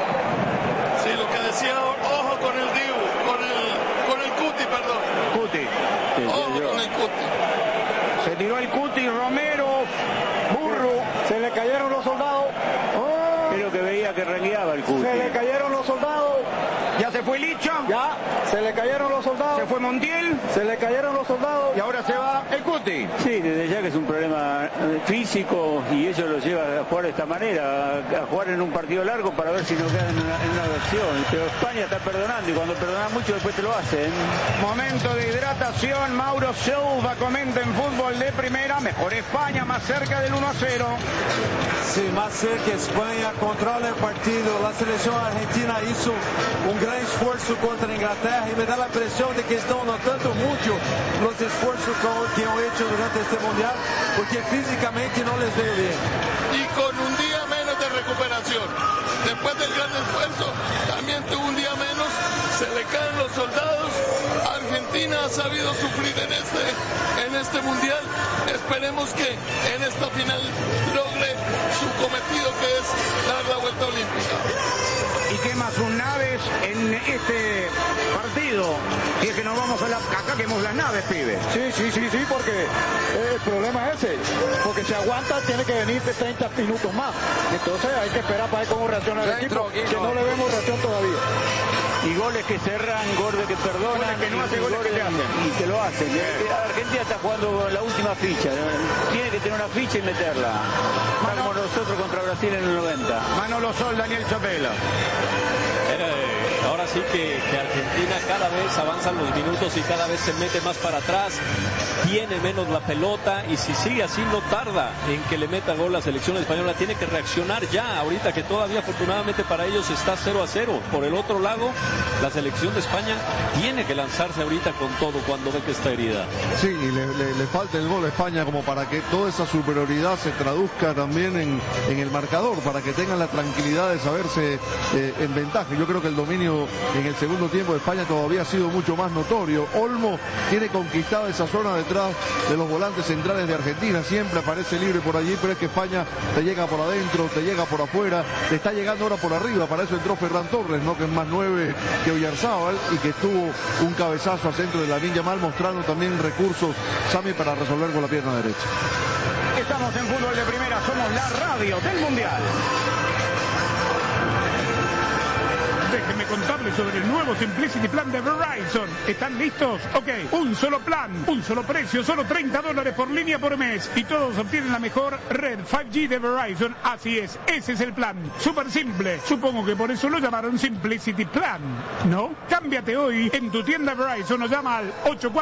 Sí, lo que decía, ojo con el Dibu, con el Cuti, perdón. Cuti. Ojo con el Cuti. Se tiró el Cuti, Romero, Burru. Se le cayeron los soldados. Creo que veía que rengueaba el Cuti. Se le cayeron los soldados. Ya se fue Licha. Ya, se le cayeron los soldados. Se fue Montiel. Se le cayeron los soldados. Y ahora se va el Cuti. Sí, desde ya que es un problema físico y eso lo lleva a jugar de esta manera, a jugar en un partido largo para ver si no quedan en una versión. Pero España está perdonando y cuando perdonan mucho después te lo hacen. Momento de hidratación. Mauro Silva comenta en Fútbol de Primera. Mejor España, más cerca del 1-0. Sí, más cerca España, controla el partido. La selección argentina hizo un gran esfuerzo contra Inglaterra y me da la impresión de que están notando mucho los esfuerzos que han hecho durante este mundial porque físicamente no les veo bien. Y con un día menos de recuperación. Después del gran esfuerzo, también tuvo un día menos, se le caen los soldados. Argentina ha sabido sufrir en este mundial. Esperemos que en esta final logre su cometido, que es dar la vuelta olímpica. Y quema sus naves en este partido. Y es que nos vamos acá quemamos las naves, pibe. Sí, porque el problema es ese. Porque si aguanta, tiene que venir de 30 minutos más. Entonces hay que esperar para ver cómo reacciona el equipo, que no le vemos reacción todavía. Y goles que cerran, goles que perdonan, goles que no hacen, goles que te hacen. Y te lo hacen. Argentina está jugando con la última ficha. Tiene que tener una ficha y meterla. Como nosotros contra Brasil en el 90. Manolo Sol, Daniel Chapela. Ahora sí que Argentina cada vez avanzan los minutos y cada vez se mete más para atrás, tiene menos la pelota y si sigue así no tarda en que le meta gol la selección española. Tiene que reaccionar ya, ahorita que todavía afortunadamente para ellos está 0-0. Por el otro lado, la selección de España tiene que lanzarse ahorita con todo cuando ve que está herida. Sí, y le falta el gol a España como para que toda esa superioridad se traduzca también en el marcador, para que tengan la tranquilidad de saberse en ventaja. Yo creo que el dominio dominio en el segundo tiempo de España todavía ha sido mucho más notorio. Olmo tiene conquistada esa zona detrás de los volantes centrales de Argentina, siempre aparece libre por allí, pero es que España te llega por adentro, te llega por afuera, te está llegando ahora por arriba. Para eso entró Ferran Torres, ¿no? Que es más 9 que Oyarzábal y que tuvo un cabezazo al centro de Lamine Yamal, mostrando también recursos, Sami, para resolver con la pierna derecha. Estamos en Fútbol de Primera, somos la radio del Mundial. Déjenme contarles sobre el nuevo Simplicity Plan de Verizon. ¿Están listos? Ok, un solo plan, un solo precio, solo $30 por línea por mes. Y todos obtienen la mejor red 5G de Verizon. Así es, ese es el plan. Súper simple. Supongo que por eso lo llamaron Simplicity Plan, ¿no? Cámbiate hoy en tu tienda Verizon o llama al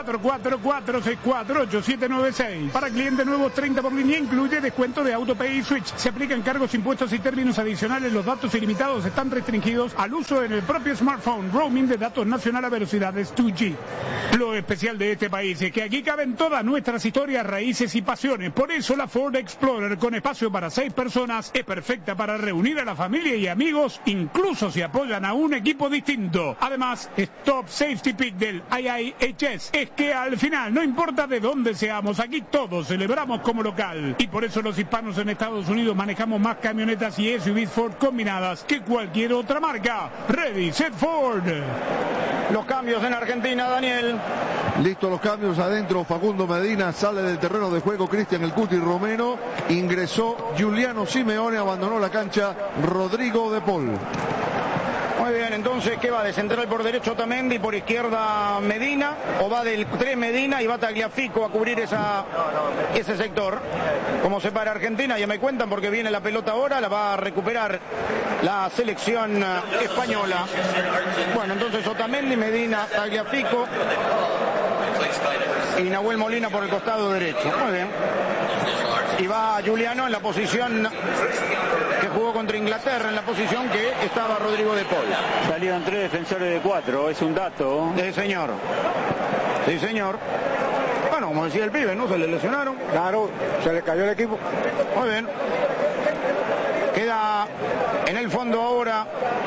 844-464-8796. Para clientes nuevos, 30 por línea, incluye descuento de AutoPay y Switch. Se aplican cargos, impuestos y términos adicionales. Los datos ilimitados están restringidos al uso en el propio smartphone. Roaming de datos nacional a velocidades 2G. Lo especial de este país es que aquí caben todas nuestras historias, raíces y pasiones. Por eso la Ford Explorer, con espacio para 6 personas, es perfecta para reunir a la familia y amigos, incluso si apoyan a un equipo distinto. Además, Top Safety Pick del IIHS es que al final, no importa de dónde seamos, aquí todos celebramos como local. Y por eso los hispanos en Estados Unidos manejamos más camionetas y SUVs Ford combinadas que cualquier otra marca. Ready, set, Ford. Los cambios en Argentina, Daniel. Listo los cambios adentro. Facundo Medina sale del terreno de juego. Cristian El Cuti Romero. Ingresó Giuliano Simeone. Abandonó la cancha Rodrigo De Paul. Muy bien, entonces, ¿qué va? ¿De central por derecho Otamendi, por izquierda Medina? ¿O va del 3 Medina y va Tagliafico a cubrir ese sector? ¿Cómo se para Argentina? Ya me cuentan, porque viene la pelota ahora, la va a recuperar la selección española. Bueno, entonces Otamendi, Medina, Tagliafico y Nahuel Molina por el costado derecho. Muy bien. Y va Giuliano en la posición que jugó contra Inglaterra, en la posición que estaba Rodrigo De Paul. Salieron 3 defensores de 4, es un dato. Sí, señor. Sí, señor. Bueno, como decía el pibe, ¿no? Se le lesionaron. Claro, se le cayó el equipo. Muy bien. Queda en el fondo ahora.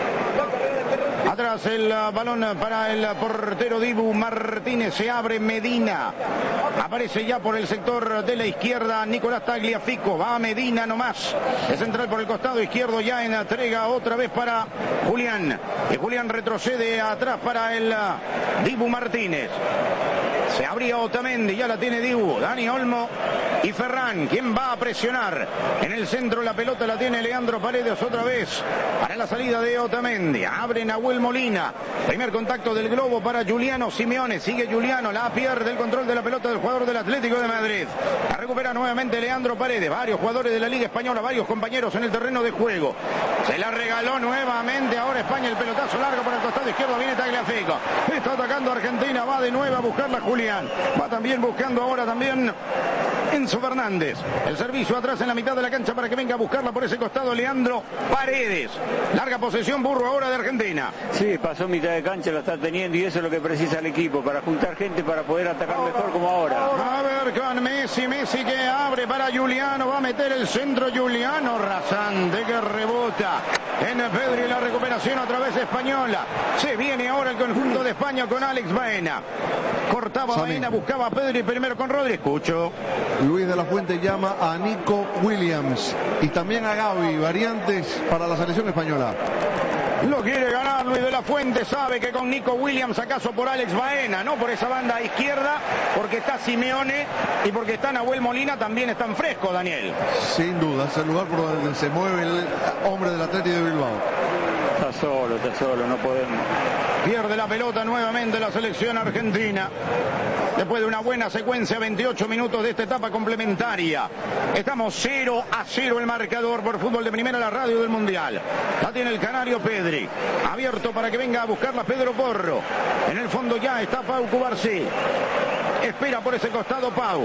Atrás el balón para el portero Dibu Martínez. Se abre Medina. Aparece ya por el sector de la izquierda Nicolás Tagliafico. Va a Medina nomás. Es central por el costado izquierdo. Ya en entrega otra vez para Julián. Y Julián retrocede atrás para el Dibu Martínez. Se abría Otamendi, ya la tiene Dibu, Dani Olmo y Ferran. ¿Quién va a presionar? En el centro la pelota la tiene Leandro Paredes otra vez para la salida de Otamendi. Abre Nahuel Molina. Primer contacto del globo para Giuliano Simeone. Sigue Giuliano, la pierde el control de la pelota del jugador del Atlético de Madrid. La recupera nuevamente Leandro Paredes. Varios jugadores de la Liga Española, varios compañeros en el terreno de juego. Se la regaló nuevamente ahora España, el pelotazo largo por el costado izquierdo. Viene Tagliafico. Está atacando Argentina, va de nuevo a buscarla Julián. Va también buscando ahora también Enzo Fernández. El servicio atrás en la mitad de la cancha para que venga a buscarla por ese costado Leandro Paredes. Larga posesión, Burro, ahora de Argentina. Sí, pasó mitad de cancha, lo está teniendo y eso es lo que precisa el equipo, para juntar gente para poder atacar mejor como ahora. A ver con Messi que abre para Giuliano, va a meter el centro Giuliano, rasante que rebota en Pedri, la recuperación otra vez española. Se viene ahora el conjunto de España con Alex Baena. Cortaba Baena, buscaba a Pedri primero con Rodri. Escucho. Luis de la Fuente llama a Nico Williams y también a Gavi, variantes para la selección española. Lo quiere ganar Luis de la Fuente, sabe que con Nico Williams, acaso por Alex Baena, no por esa banda izquierda, porque está Simeone y porque está Nahuel Molina, también están frescos, Daniel. Sin duda, es el lugar por donde se mueve el hombre del Atlético de Bilbao. Está solo, no podemos. Pierde la pelota nuevamente la selección argentina. Después de una buena secuencia, 28 minutos de esta etapa complementaria. Estamos 0-0 el marcador por Fútbol de Primera, la radio del Mundial. La tiene el canario Pedri. Abierto para que venga a buscarla Pedro Porro. En el fondo ya está Pau Cubarsí. Espera por ese costado Pau.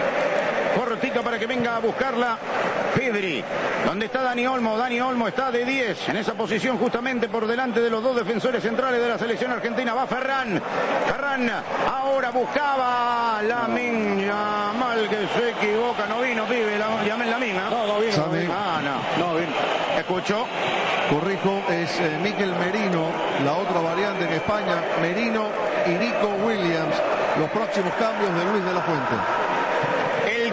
Cortita para que venga a buscarla Pedri. ¿Dónde está Dani Olmo? Dani Olmo está de 10 en esa posición justamente por delante de los dos defensores centrales de la selección argentina. Va Ferran. Ferran ahora buscaba Lamine Yamal, que se equivoca. No vino, pibe, Lamine. No vino. No vino. escucho. Corrijo, es Mikel Merino, la otra variante en España, Merino y Nico Williams, los próximos cambios de Luis de la Fuente. El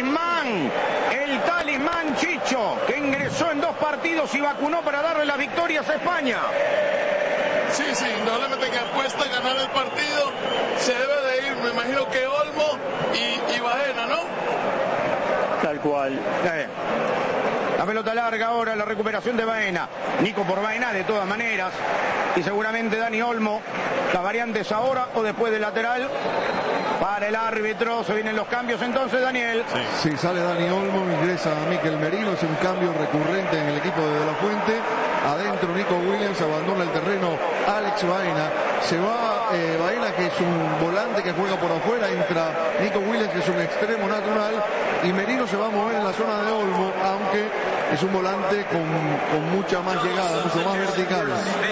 talismán Chicho, que ingresó en 2 partidos y vacunó para darle las victorias a España. Sí, indudablemente que apuesta a ganar el partido, se debe de ir, me imagino que Olmo y Baena, ¿no? Tal cual. La pelota larga ahora, la recuperación de Baena. Nico por Baena de todas maneras. Y seguramente Dani Olmo. Las variantes ahora o después del lateral. Para el árbitro, se vienen los cambios entonces, Daniel. Sí, sale Dani Olmo, ingresa Mikel Merino, es un cambio recurrente en el equipo de la Fuente. Adentro Nico Williams, abandona el terreno Alex Baena. Se va Baena, que es un volante que juega por afuera, entra Nico Williams, que es un extremo natural, y Merino se va a mover en la zona de Olmo, aunque es un volante con mucha más llegada, mucho más vertical.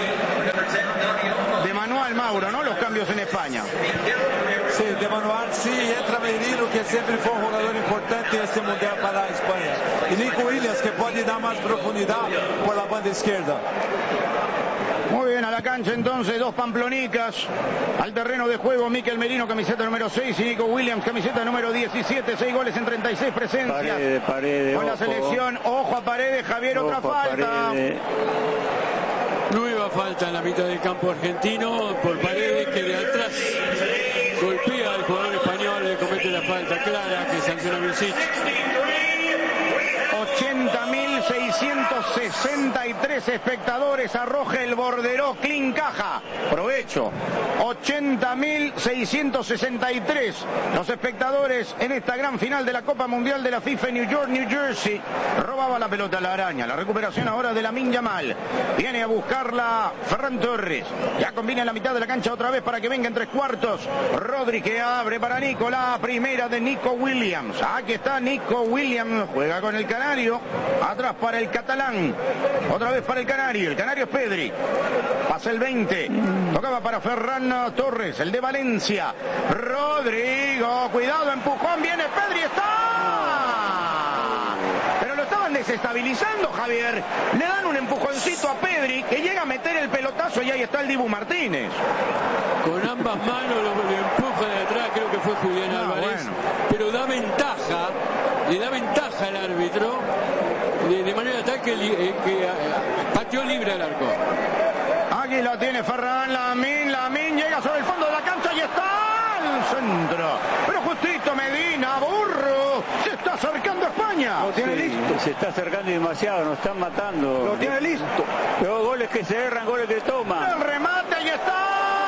De manual, Mauro, ¿no? Los cambios en España. Sí, de manual, sí, entra Merino, que siempre fue un jugador importante en este mundial para España. Y Nico Williams, que puede dar más profundidad por la banda izquierda. Muy bien, a la cancha entonces, 2 pamplonicas. Al terreno de juego, Mikel Merino, camiseta número 6, y Nico Williams, camiseta número 17. 6 goles en 36 presencias. Paredes, con la selección. Ojo a Paredes, Javier, otra falta. Paredes. Nueva falta en la mitad del campo argentino por Paredes, que de atrás golpea al jugador español, le comete la falta clara que sanciona Vilcich. 80.663 espectadores, arroja el Borderó Clean Caja. Provecho. 80.663 los espectadores en esta gran final de la Copa Mundial de la FIFA en New York, New Jersey. Robaba la pelota la araña. La recuperación ahora de Lamine Yamal. Viene a buscarla Ferran Torres. Ya combina en la mitad de la cancha otra vez para que venga en 3/4. Rodri, que abre para Nico. La primera de Nico Williams. Aquí está Nico Williams. Juega con el Canario. Atrás para el catalán. Otra vez para el Canario. El Canario es Pedri. Pasa el 20. Tocaba para Ferran Torres, el de Valencia. Rodrigo. Cuidado, empujón. Viene Pedri. ¡Está! Pero lo estaban desestabilizando, Javier. Le dan un empujoncito a Pedri, que llega a meter el pelotazo, y ahí está el Dibu Martínez. Con ambas manos lo empuja de atrás, creo que fue Julián Álvarez. Bueno. Pero da ventaja, le da ventaja al árbitro, de manera tal que pateó libre al arco. Aquí la tiene Ferran, Lamine llega sobre el fondo de la cancha y está al centro. Pero justito Medina, burro, se está acercando a España. Lo tiene listo. Se está acercando demasiado, nos están matando. Lo tiene listo. Pero goles que se erran, goles que toman. El remate y está.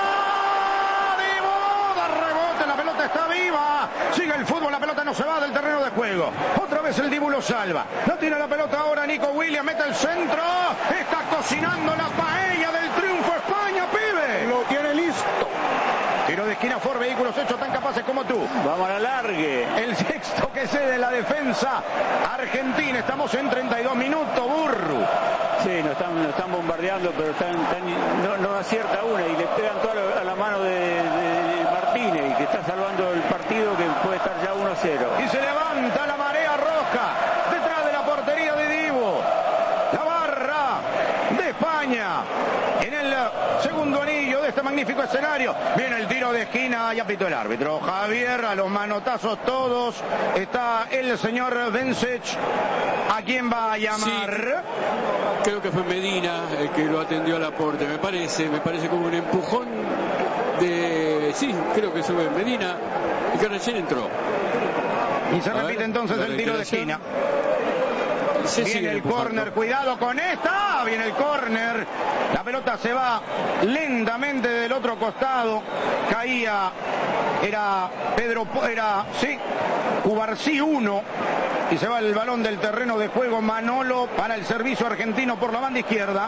La pelota está viva, sigue el fútbol, la pelota no se va del terreno de juego. Otra vez el Dibu lo salva. No tiene la pelota ahora Nico Williams, mete el centro. Está cocinando la paella del triunfo España, pibe. Lo tiene listo. Tiro de esquina Ford, vehículos hechos tan capaces como tú. Vamos a la largue. El sexto que cede la defensa argentina. Estamos en 32 minutos, burro. Sí, nos están bombardeando, pero no acierta una y le pegan toda a la mano de Martínez, que está salvando el partido, que puede estar ya 1-0. Y se levanta la marea roja detrás de la portería de Dibu. La barra de España en el segundo anillo de este magnífico escenario. Viene el tiro de esquina y apitó el árbitro. Javier, a los manotazos todos. Está el señor Vencech. ¿A quién va a llamar? Sí, creo que fue Medina el que lo atendió al aporte. Me parece como un empujón de... Sí, creo que sube Medina y que recién entró. Y se repite entonces el tiro de esquina. Viene el córner, cuidado con esta. Viene el córner. La pelota se va lentamente del otro costado. Caía, Cubarsí 1. Y se va el balón del terreno de juego. Manolo para el servicio argentino por la banda izquierda.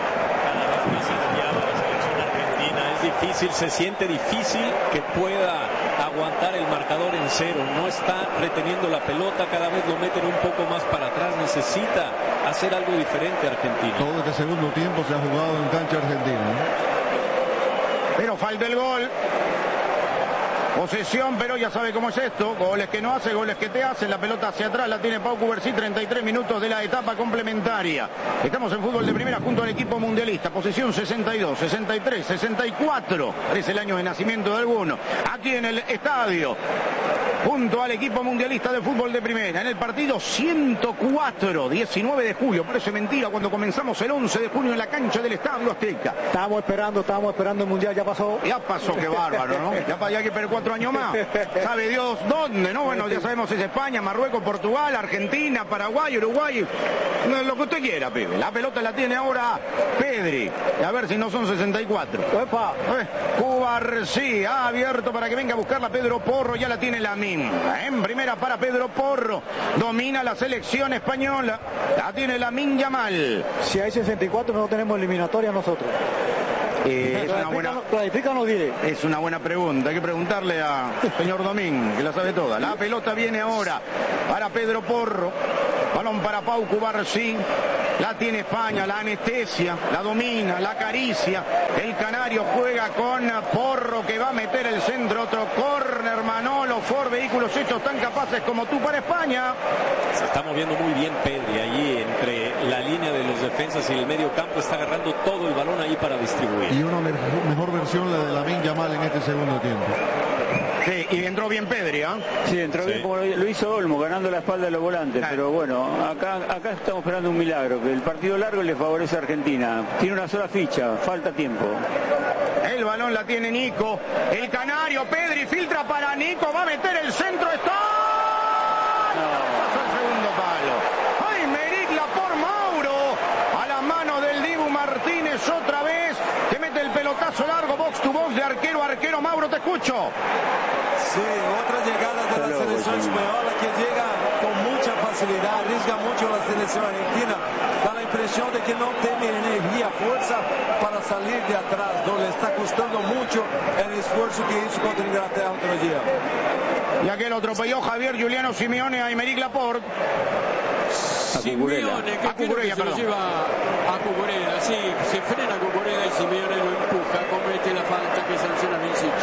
Es difícil, se siente difícil que pueda aguantar el marcador en 0. No está reteniendo la pelota, cada vez lo meten un poco más para atrás. Necesita hacer algo diferente Argentina. Todo este segundo tiempo se ha jugado en cancha argentina, ¿no? Pero falta el gol. Posesión, pero ya sabe cómo es esto. Goles que no hace, goles que te hacen. La pelota hacia atrás la tiene Pau Cubarsí. 33 minutos de la etapa complementaria. Estamos en fútbol de primera junto al equipo mundialista. Posición 62, 63, 64. Es el año de nacimiento de alguno. Aquí en el estadio. Junto al equipo mundialista de fútbol de primera. En el partido 104, 19 de julio. Parece mentira cuando comenzamos el 11 de junio en la cancha del Estadio Azteca. Estábamos esperando el mundial. Ya pasó, qué bárbaro, ¿no? Ya hay que esperar 4 años más. Sabe Dios dónde, ¿no? Bueno, ya sabemos es España, Marruecos, Portugal, Argentina, Paraguay, Uruguay. Lo que usted quiera, pibe. La pelota la tiene ahora Pedri. A ver si no son 64. ¡Epa! Cubarsí ha abierto para que venga a buscarla Pedro Porro. Ya la tiene Lamine. En primera para Pedro Porro. Domina la selección española. La tiene Lamine Yamal. Si hay 64 no tenemos eliminatoria nosotros. Es una buena pregunta. Hay que preguntarle a señor Domín, que la sabe toda. La pelota viene ahora para Pedro Porro. Balón para Pau Cubarsí. La tiene España, la anestesia, la domina, la acaricia. El canario juega con Porro que va a meter el centro. Otro córner, Manolo, Ford, vehículos hechos tan capaces como tú para España. Se está moviendo muy bien Pedri allí entre la línea de los defensas y el medio campo. Está agarrando todo el balón ahí para distribuir. Y una mejor versión la de Lamine Yamal en este segundo tiempo. Sí, y entró bien Pedri, ¿ah? Sí, entró bien como lo hizo Olmo, ganando la espalda de los volantes. Pero bueno, acá estamos esperando un milagro, que el partido largo le favorece a Argentina. Tiene una sola ficha, falta tiempo. El balón la tiene Nico. El canario, Pedri filtra para Nico, va a meter el centro, está... Pasó el segundo palo. ¡Ay, Merigla por Mauro! A la mano del Dibu Martínez otra vez. Que mete el pelotazo largo, box to box de arquero a arquero. Mauro, te escucho. Sí, otra llegada de la selección española que llega con mucha facilidad, arriesga mucho la selección argentina. Da la impresión de que no tiene energía, fuerza para salir de atrás, donde le está costando mucho el esfuerzo que hizo contra Inglaterra otro día. Y aquel atropelló Javier Juliano Simeone a Aymeric Laporte. Simeone, que creo que se lo lleva a Cucurella, sí, se frena Cucurella y Simeone lo empuja, comete la falta que sanciona Vincic.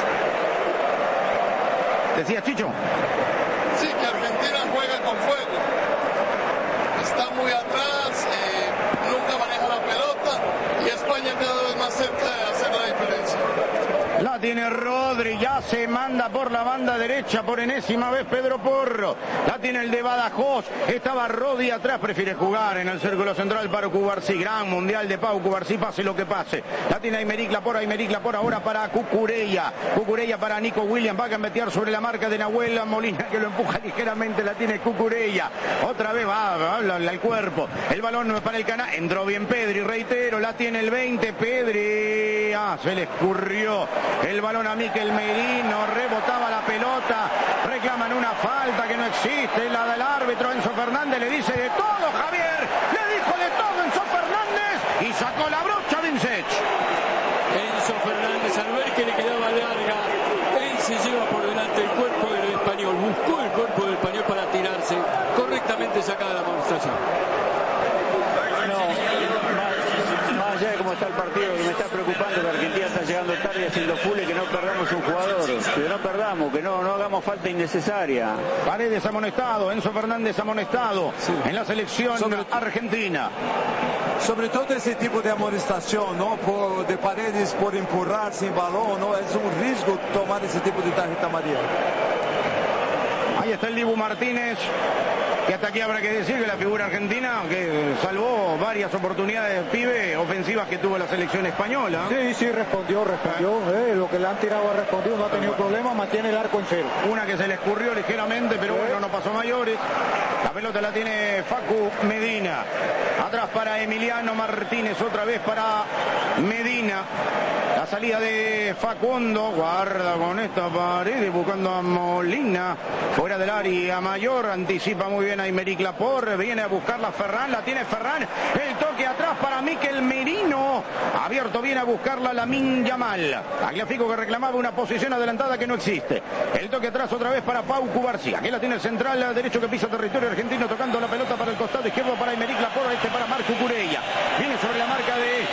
¿Decía Chicho? Sí, que Argentina juega con fuego. Está muy atrás, nunca maneja la pelota y España cada vez más cerca de hacer la diferencia. La tiene Rodri, ya se manda por la banda derecha por enésima vez Pedro Porro. La tiene el de Badajoz, estaba Rodri atrás, prefiere jugar en el círculo central para Cubarsí. Gran mundial de Pau Cubarsí, pase lo que pase. La tiene Aymeric Laporte ahora para Cucurella. Cucurella para Nico Williams, va a gambetear sobre la marca de Nahuel Molina que lo empuja ligeramente, la tiene Cucurella. Otra vez va al cuerpo. El balón para el canal, entró bien Pedri, reitero, la tiene el 20, Pedri. Se le escurrió el balón a Mikel Merino, rebotaba la pelota, reclaman una falta que no existe, la del árbitro Enzo Fernández le dice de todo, Javier, le dijo de todo Enzo Fernández y sacó la brocha Vincech. Enzo Fernández, al ver que le quedaba larga, él se lleva por delante el cuerpo del español, buscó el cuerpo del español para tirarse, correctamente sacada la amonestación. Más allá de cómo está el partido, que me está preocupando que Argentina está llegando tarde haciendo full y que no perdamos un jugador, que no perdamos, que no hagamos falta innecesaria. Paredes amonestado, Enzo Fernández amonestado en la selección argentina. Sobre todo ese tipo de amonestación, ¿no? De Paredes por empurrar sin balón, ¿no? Es un riesgo tomar ese tipo de tarjeta amarilla. Ahí está el Dibu Martínez. Y hasta aquí habrá que decir que la figura argentina que salvó varias oportunidades, pibe, ofensivas que tuvo la selección española. Sí, respondió. Lo que le han tirado ha respondido, no ha tenido problema, mantiene el arco en cero. Una que se le escurrió ligeramente, pero bueno, no pasó mayores. La pelota la tiene Facu Medina. Atrás para Emiliano Martínez, otra vez para Medina. La salida de Facundo, guarda con esta pared, buscando a Molina, fuera del área mayor, anticipa muy bien a Aymeric Laporte, viene a buscarla Ferran, la tiene Ferran, el toque atrás para Mikel Merino, abierto viene a buscarla Lamine Yamal, Tagliafico que reclamaba una posición adelantada que no existe, el toque atrás otra vez para Pau Cubarsí, aquí la tiene el central derecho que pisa territorio argentino, tocando la pelota para el costado izquierdo para Aymeric Laporte, para Marco Cucurella, viene sobre la marca de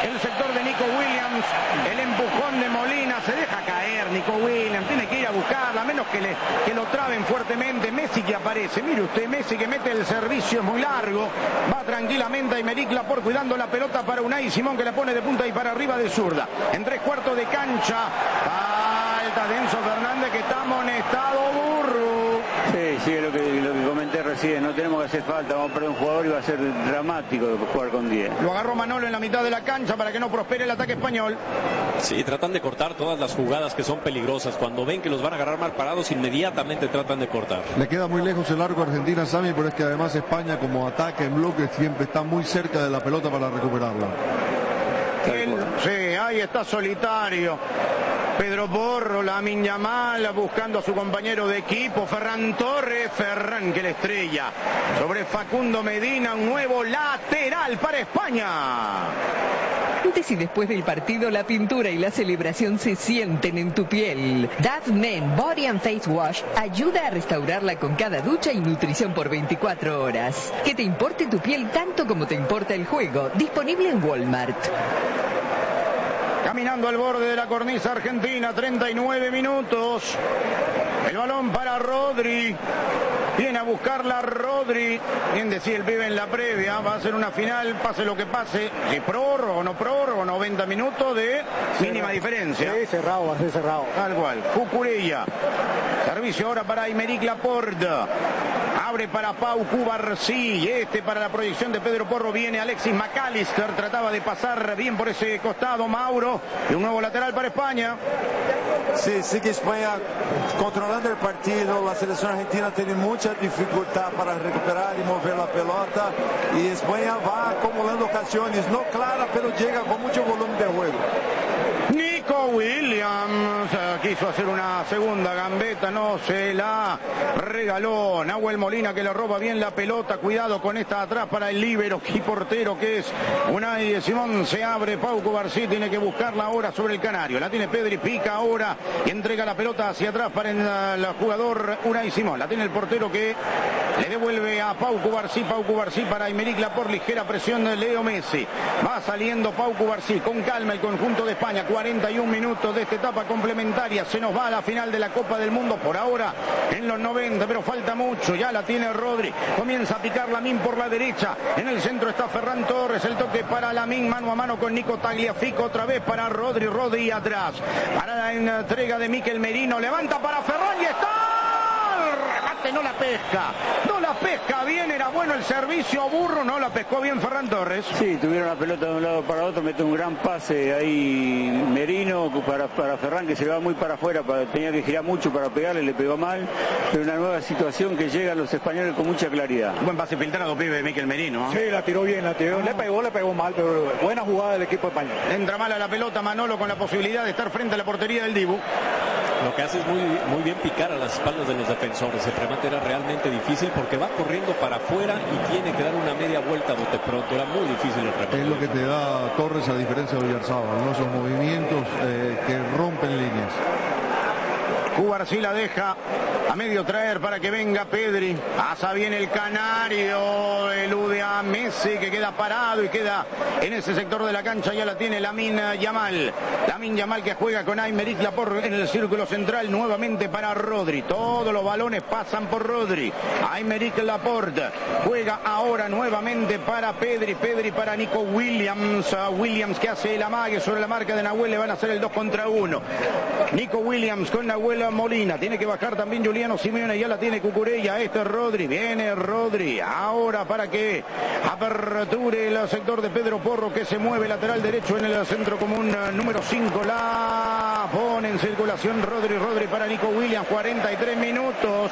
el sector de Nico Williams, el empujón de Molina, se deja caer Nico Williams, tiene que ir a buscarla, a menos que lo traben fuertemente. Messi que aparece, mire usted, Messi que mete el servicio, es muy largo, va tranquilamente a Aymeric Laporte cuidando la pelota para Unai Simón, que la pone de punta y para arriba de zurda, en 3/4 de cancha, falta de Enzo Fernández que está amonestado, Burru. Sí, lo que comenté recién, no tenemos que hacer falta, vamos a perder un jugador y va a ser dramático jugar con 10. Lo agarró Manolo en la mitad de la cancha para que no prospere el ataque español. Sí, tratan de cortar todas las jugadas que son peligrosas. Cuando ven que los van a agarrar mal parados, inmediatamente tratan de cortar. Le queda muy lejos el arco a Argentina, Sami, pero es que además España, como ataque en bloque, siempre está muy cerca de la pelota para recuperarla. Sí, ahí está solitario Pedro Porro, Lamine Yamal buscando a su compañero de equipo, Ferran Torres, Ferran que le estrella sobre Facundo Medina, un nuevo lateral para España. Antes y después del partido, la pintura y la celebración se sienten en tu piel. Dove Men Body and Face Wash ayuda a restaurarla con cada ducha y nutrición por 24 horas. Que te importe tu piel tanto como te importa el juego. Disponible en Walmart. Caminando al borde de la cornisa argentina, 39 minutos. El balón para Rodri. Viene a buscarla Rodri. Bien decía el pibe en la previa, va a ser una final, pase lo que pase. Si prórroga o no prórroga, 90 minutos de mínima diferencia. Sí, cerrado, va a ser cerrado. Tal cual. Cucurella. Servicio ahora para Aymeric Laporte. Abre para Pau Cubarsí. Para la proyección de Pedro Porro. Viene Alexis McAllister. Trataba de pasar bien por ese costado Mauro. Y un nuevo lateral para España. Sí, sigue España controlando el partido. La selección argentina tiene mucha dificultad para recuperar y mover la pelota. Y España va acumulando ocasiones, no claras, pero llega con mucho volumen de juego. Nico Williams quiso hacer una segunda gambeta, no se la regaló. Nahuel Molina que le roba bien la pelota, cuidado con esta atrás para el líbero y portero que es Unai Simón. Se abre Pau Cubarsí, tiene que buscarla ahora sobre el canario, la tiene Pedri, pica ahora y entrega la pelota hacia atrás para el jugador Unai Simón. La tiene el portero que le devuelve a Pau Cubarsí para Aymeric Laporte, ligera presión de Leo Messi. Va saliendo Pau Cubarsí con calma el conjunto de España. 41 minutos de esta etapa complementaria. Se nos va a la final de la Copa del Mundo por ahora en los 90, pero falta mucho. Ya la tiene Rodri. Comienza a picar Lamine por la derecha. En el centro está Ferran Torres. El toque para Lamine, mano a mano con Nico Tagliafico. Otra vez para Rodri. Rodri atrás. Para la entrega de Mikel Merino. Levanta para Ferran y está. Remate, no la pesca bien, era bueno el servicio, Burro, no la pescó bien Ferran Torres. Sí, tuvieron la pelota de un lado para otro, mete un gran pase ahí Merino para Ferran, que se va muy para afuera, tenía que girar mucho para pegarle, le pegó mal, pero una nueva situación que llegan los españoles con mucha claridad. Buen pase filtrado, pibe, de Mikel Merino. Sí, la tiró bien, le pegó mal, pero buena jugada del equipo español. Entra mal a la pelota Manolo con la posibilidad de estar frente a la portería del Dibu. Lo que hace es muy bien picar a las espaldas de los defensores. El remate era realmente difícil porque va corriendo para afuera y tiene que dar una media vuelta a bote pronto. Era muy difícil el remate. Es lo que te da Torres a diferencia de Oyarzabal, ¿no? Esos movimientos que rompen líneas. Cubarsí la deja a medio traer para que venga Pedri. Pasa bien el canario, elude a Messi que queda parado y queda en ese sector de la cancha. Ya la tiene Lamine Yamal. Lamine Yamal que juega con Aymeric Laporte en el círculo central nuevamente para Rodri. Todos los balones pasan por Rodri. Aymeric Laporte juega ahora nuevamente para Pedri. Pedri para Nico Williams. Williams que hace el amague sobre la marca de Nahuel. Le van a hacer el 2 contra 1. Nico Williams con Nahuel Molina. Tiene que bajar también Juliano Simeone. Ya la tiene Cucurella. Este es Rodri. Viene Rodri. Ahora para que aperture el sector de Pedro Porro que se mueve lateral derecho en el centro común número 5. La pone en circulación Rodri. Rodri para Nico Williams. 43 minutos.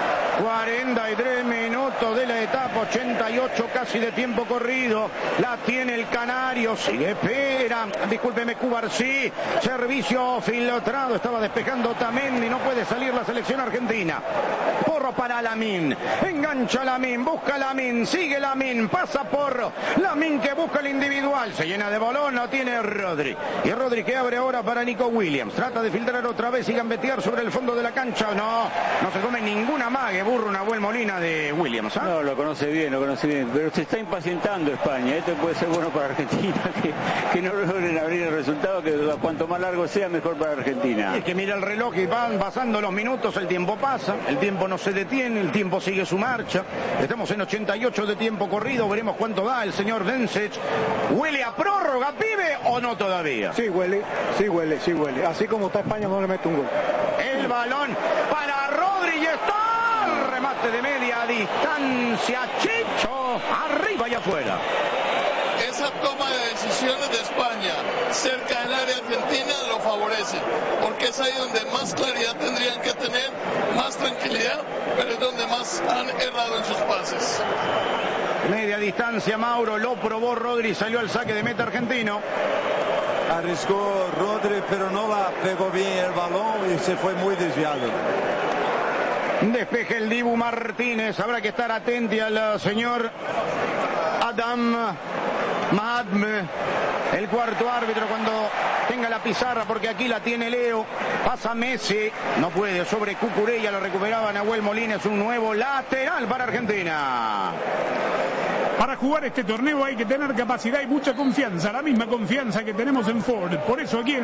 43 minutos de la etapa, 88 casi de tiempo corrido. La tiene el canario, sigue, espera, discúlpeme, Cubarsí, servicio filtrado, estaba despejando Otamendi, no puede salir la selección argentina. Porro para Lamine, engancha Lamine, busca Lamine, sigue Lamine, pasa Porro, Lamine que busca el individual, se llena de balón, la tiene Rodri. Y Rodri que abre ahora para Nico Williams, trata de filtrar otra vez y gambetear sobre el fondo de la cancha, no se come ninguna mague. burro Nahuel Molina de Williams. No, lo conoce bien, pero se está impacientando España. Esto puede ser bueno para Argentina, que no logren abrir el resultado, que cuanto más largo sea, mejor para Argentina. Es que mira el reloj y van pasando los minutos, el tiempo pasa, el tiempo no se detiene, el tiempo sigue su marcha. Estamos en 88 de tiempo corrido, veremos cuánto da el señor Vencech. ¿Huele a prórroga, pibe, o no todavía? Sí huele. Así como está España, no le mete un gol. El balón para Rodri y está el remate de media distancia. Chicho, arriba y afuera. Esa toma de decisiones de España cerca del área argentina lo favorece, porque es ahí donde más claridad tendrían que tener, más tranquilidad, pero es donde más han errado en sus pases. Media distancia, Mauro, lo probó Rodri, salió al saque de meta argentino. Arriesgó Rodri, pero no la pegó bien el balón y se fue muy desviado. Despeje el Dibu Martínez, habrá que estar atento al señor Adam Mahadme, el cuarto árbitro, cuando tenga la pizarra, porque aquí la tiene Leo. Pasa Messi, no puede, sobre Cucurella, lo recuperaba Nahuel Molina, es un nuevo lateral para Argentina. Para jugar este torneo hay que tener capacidad y mucha confianza, la misma confianza que tenemos en Ford. Por eso aquí en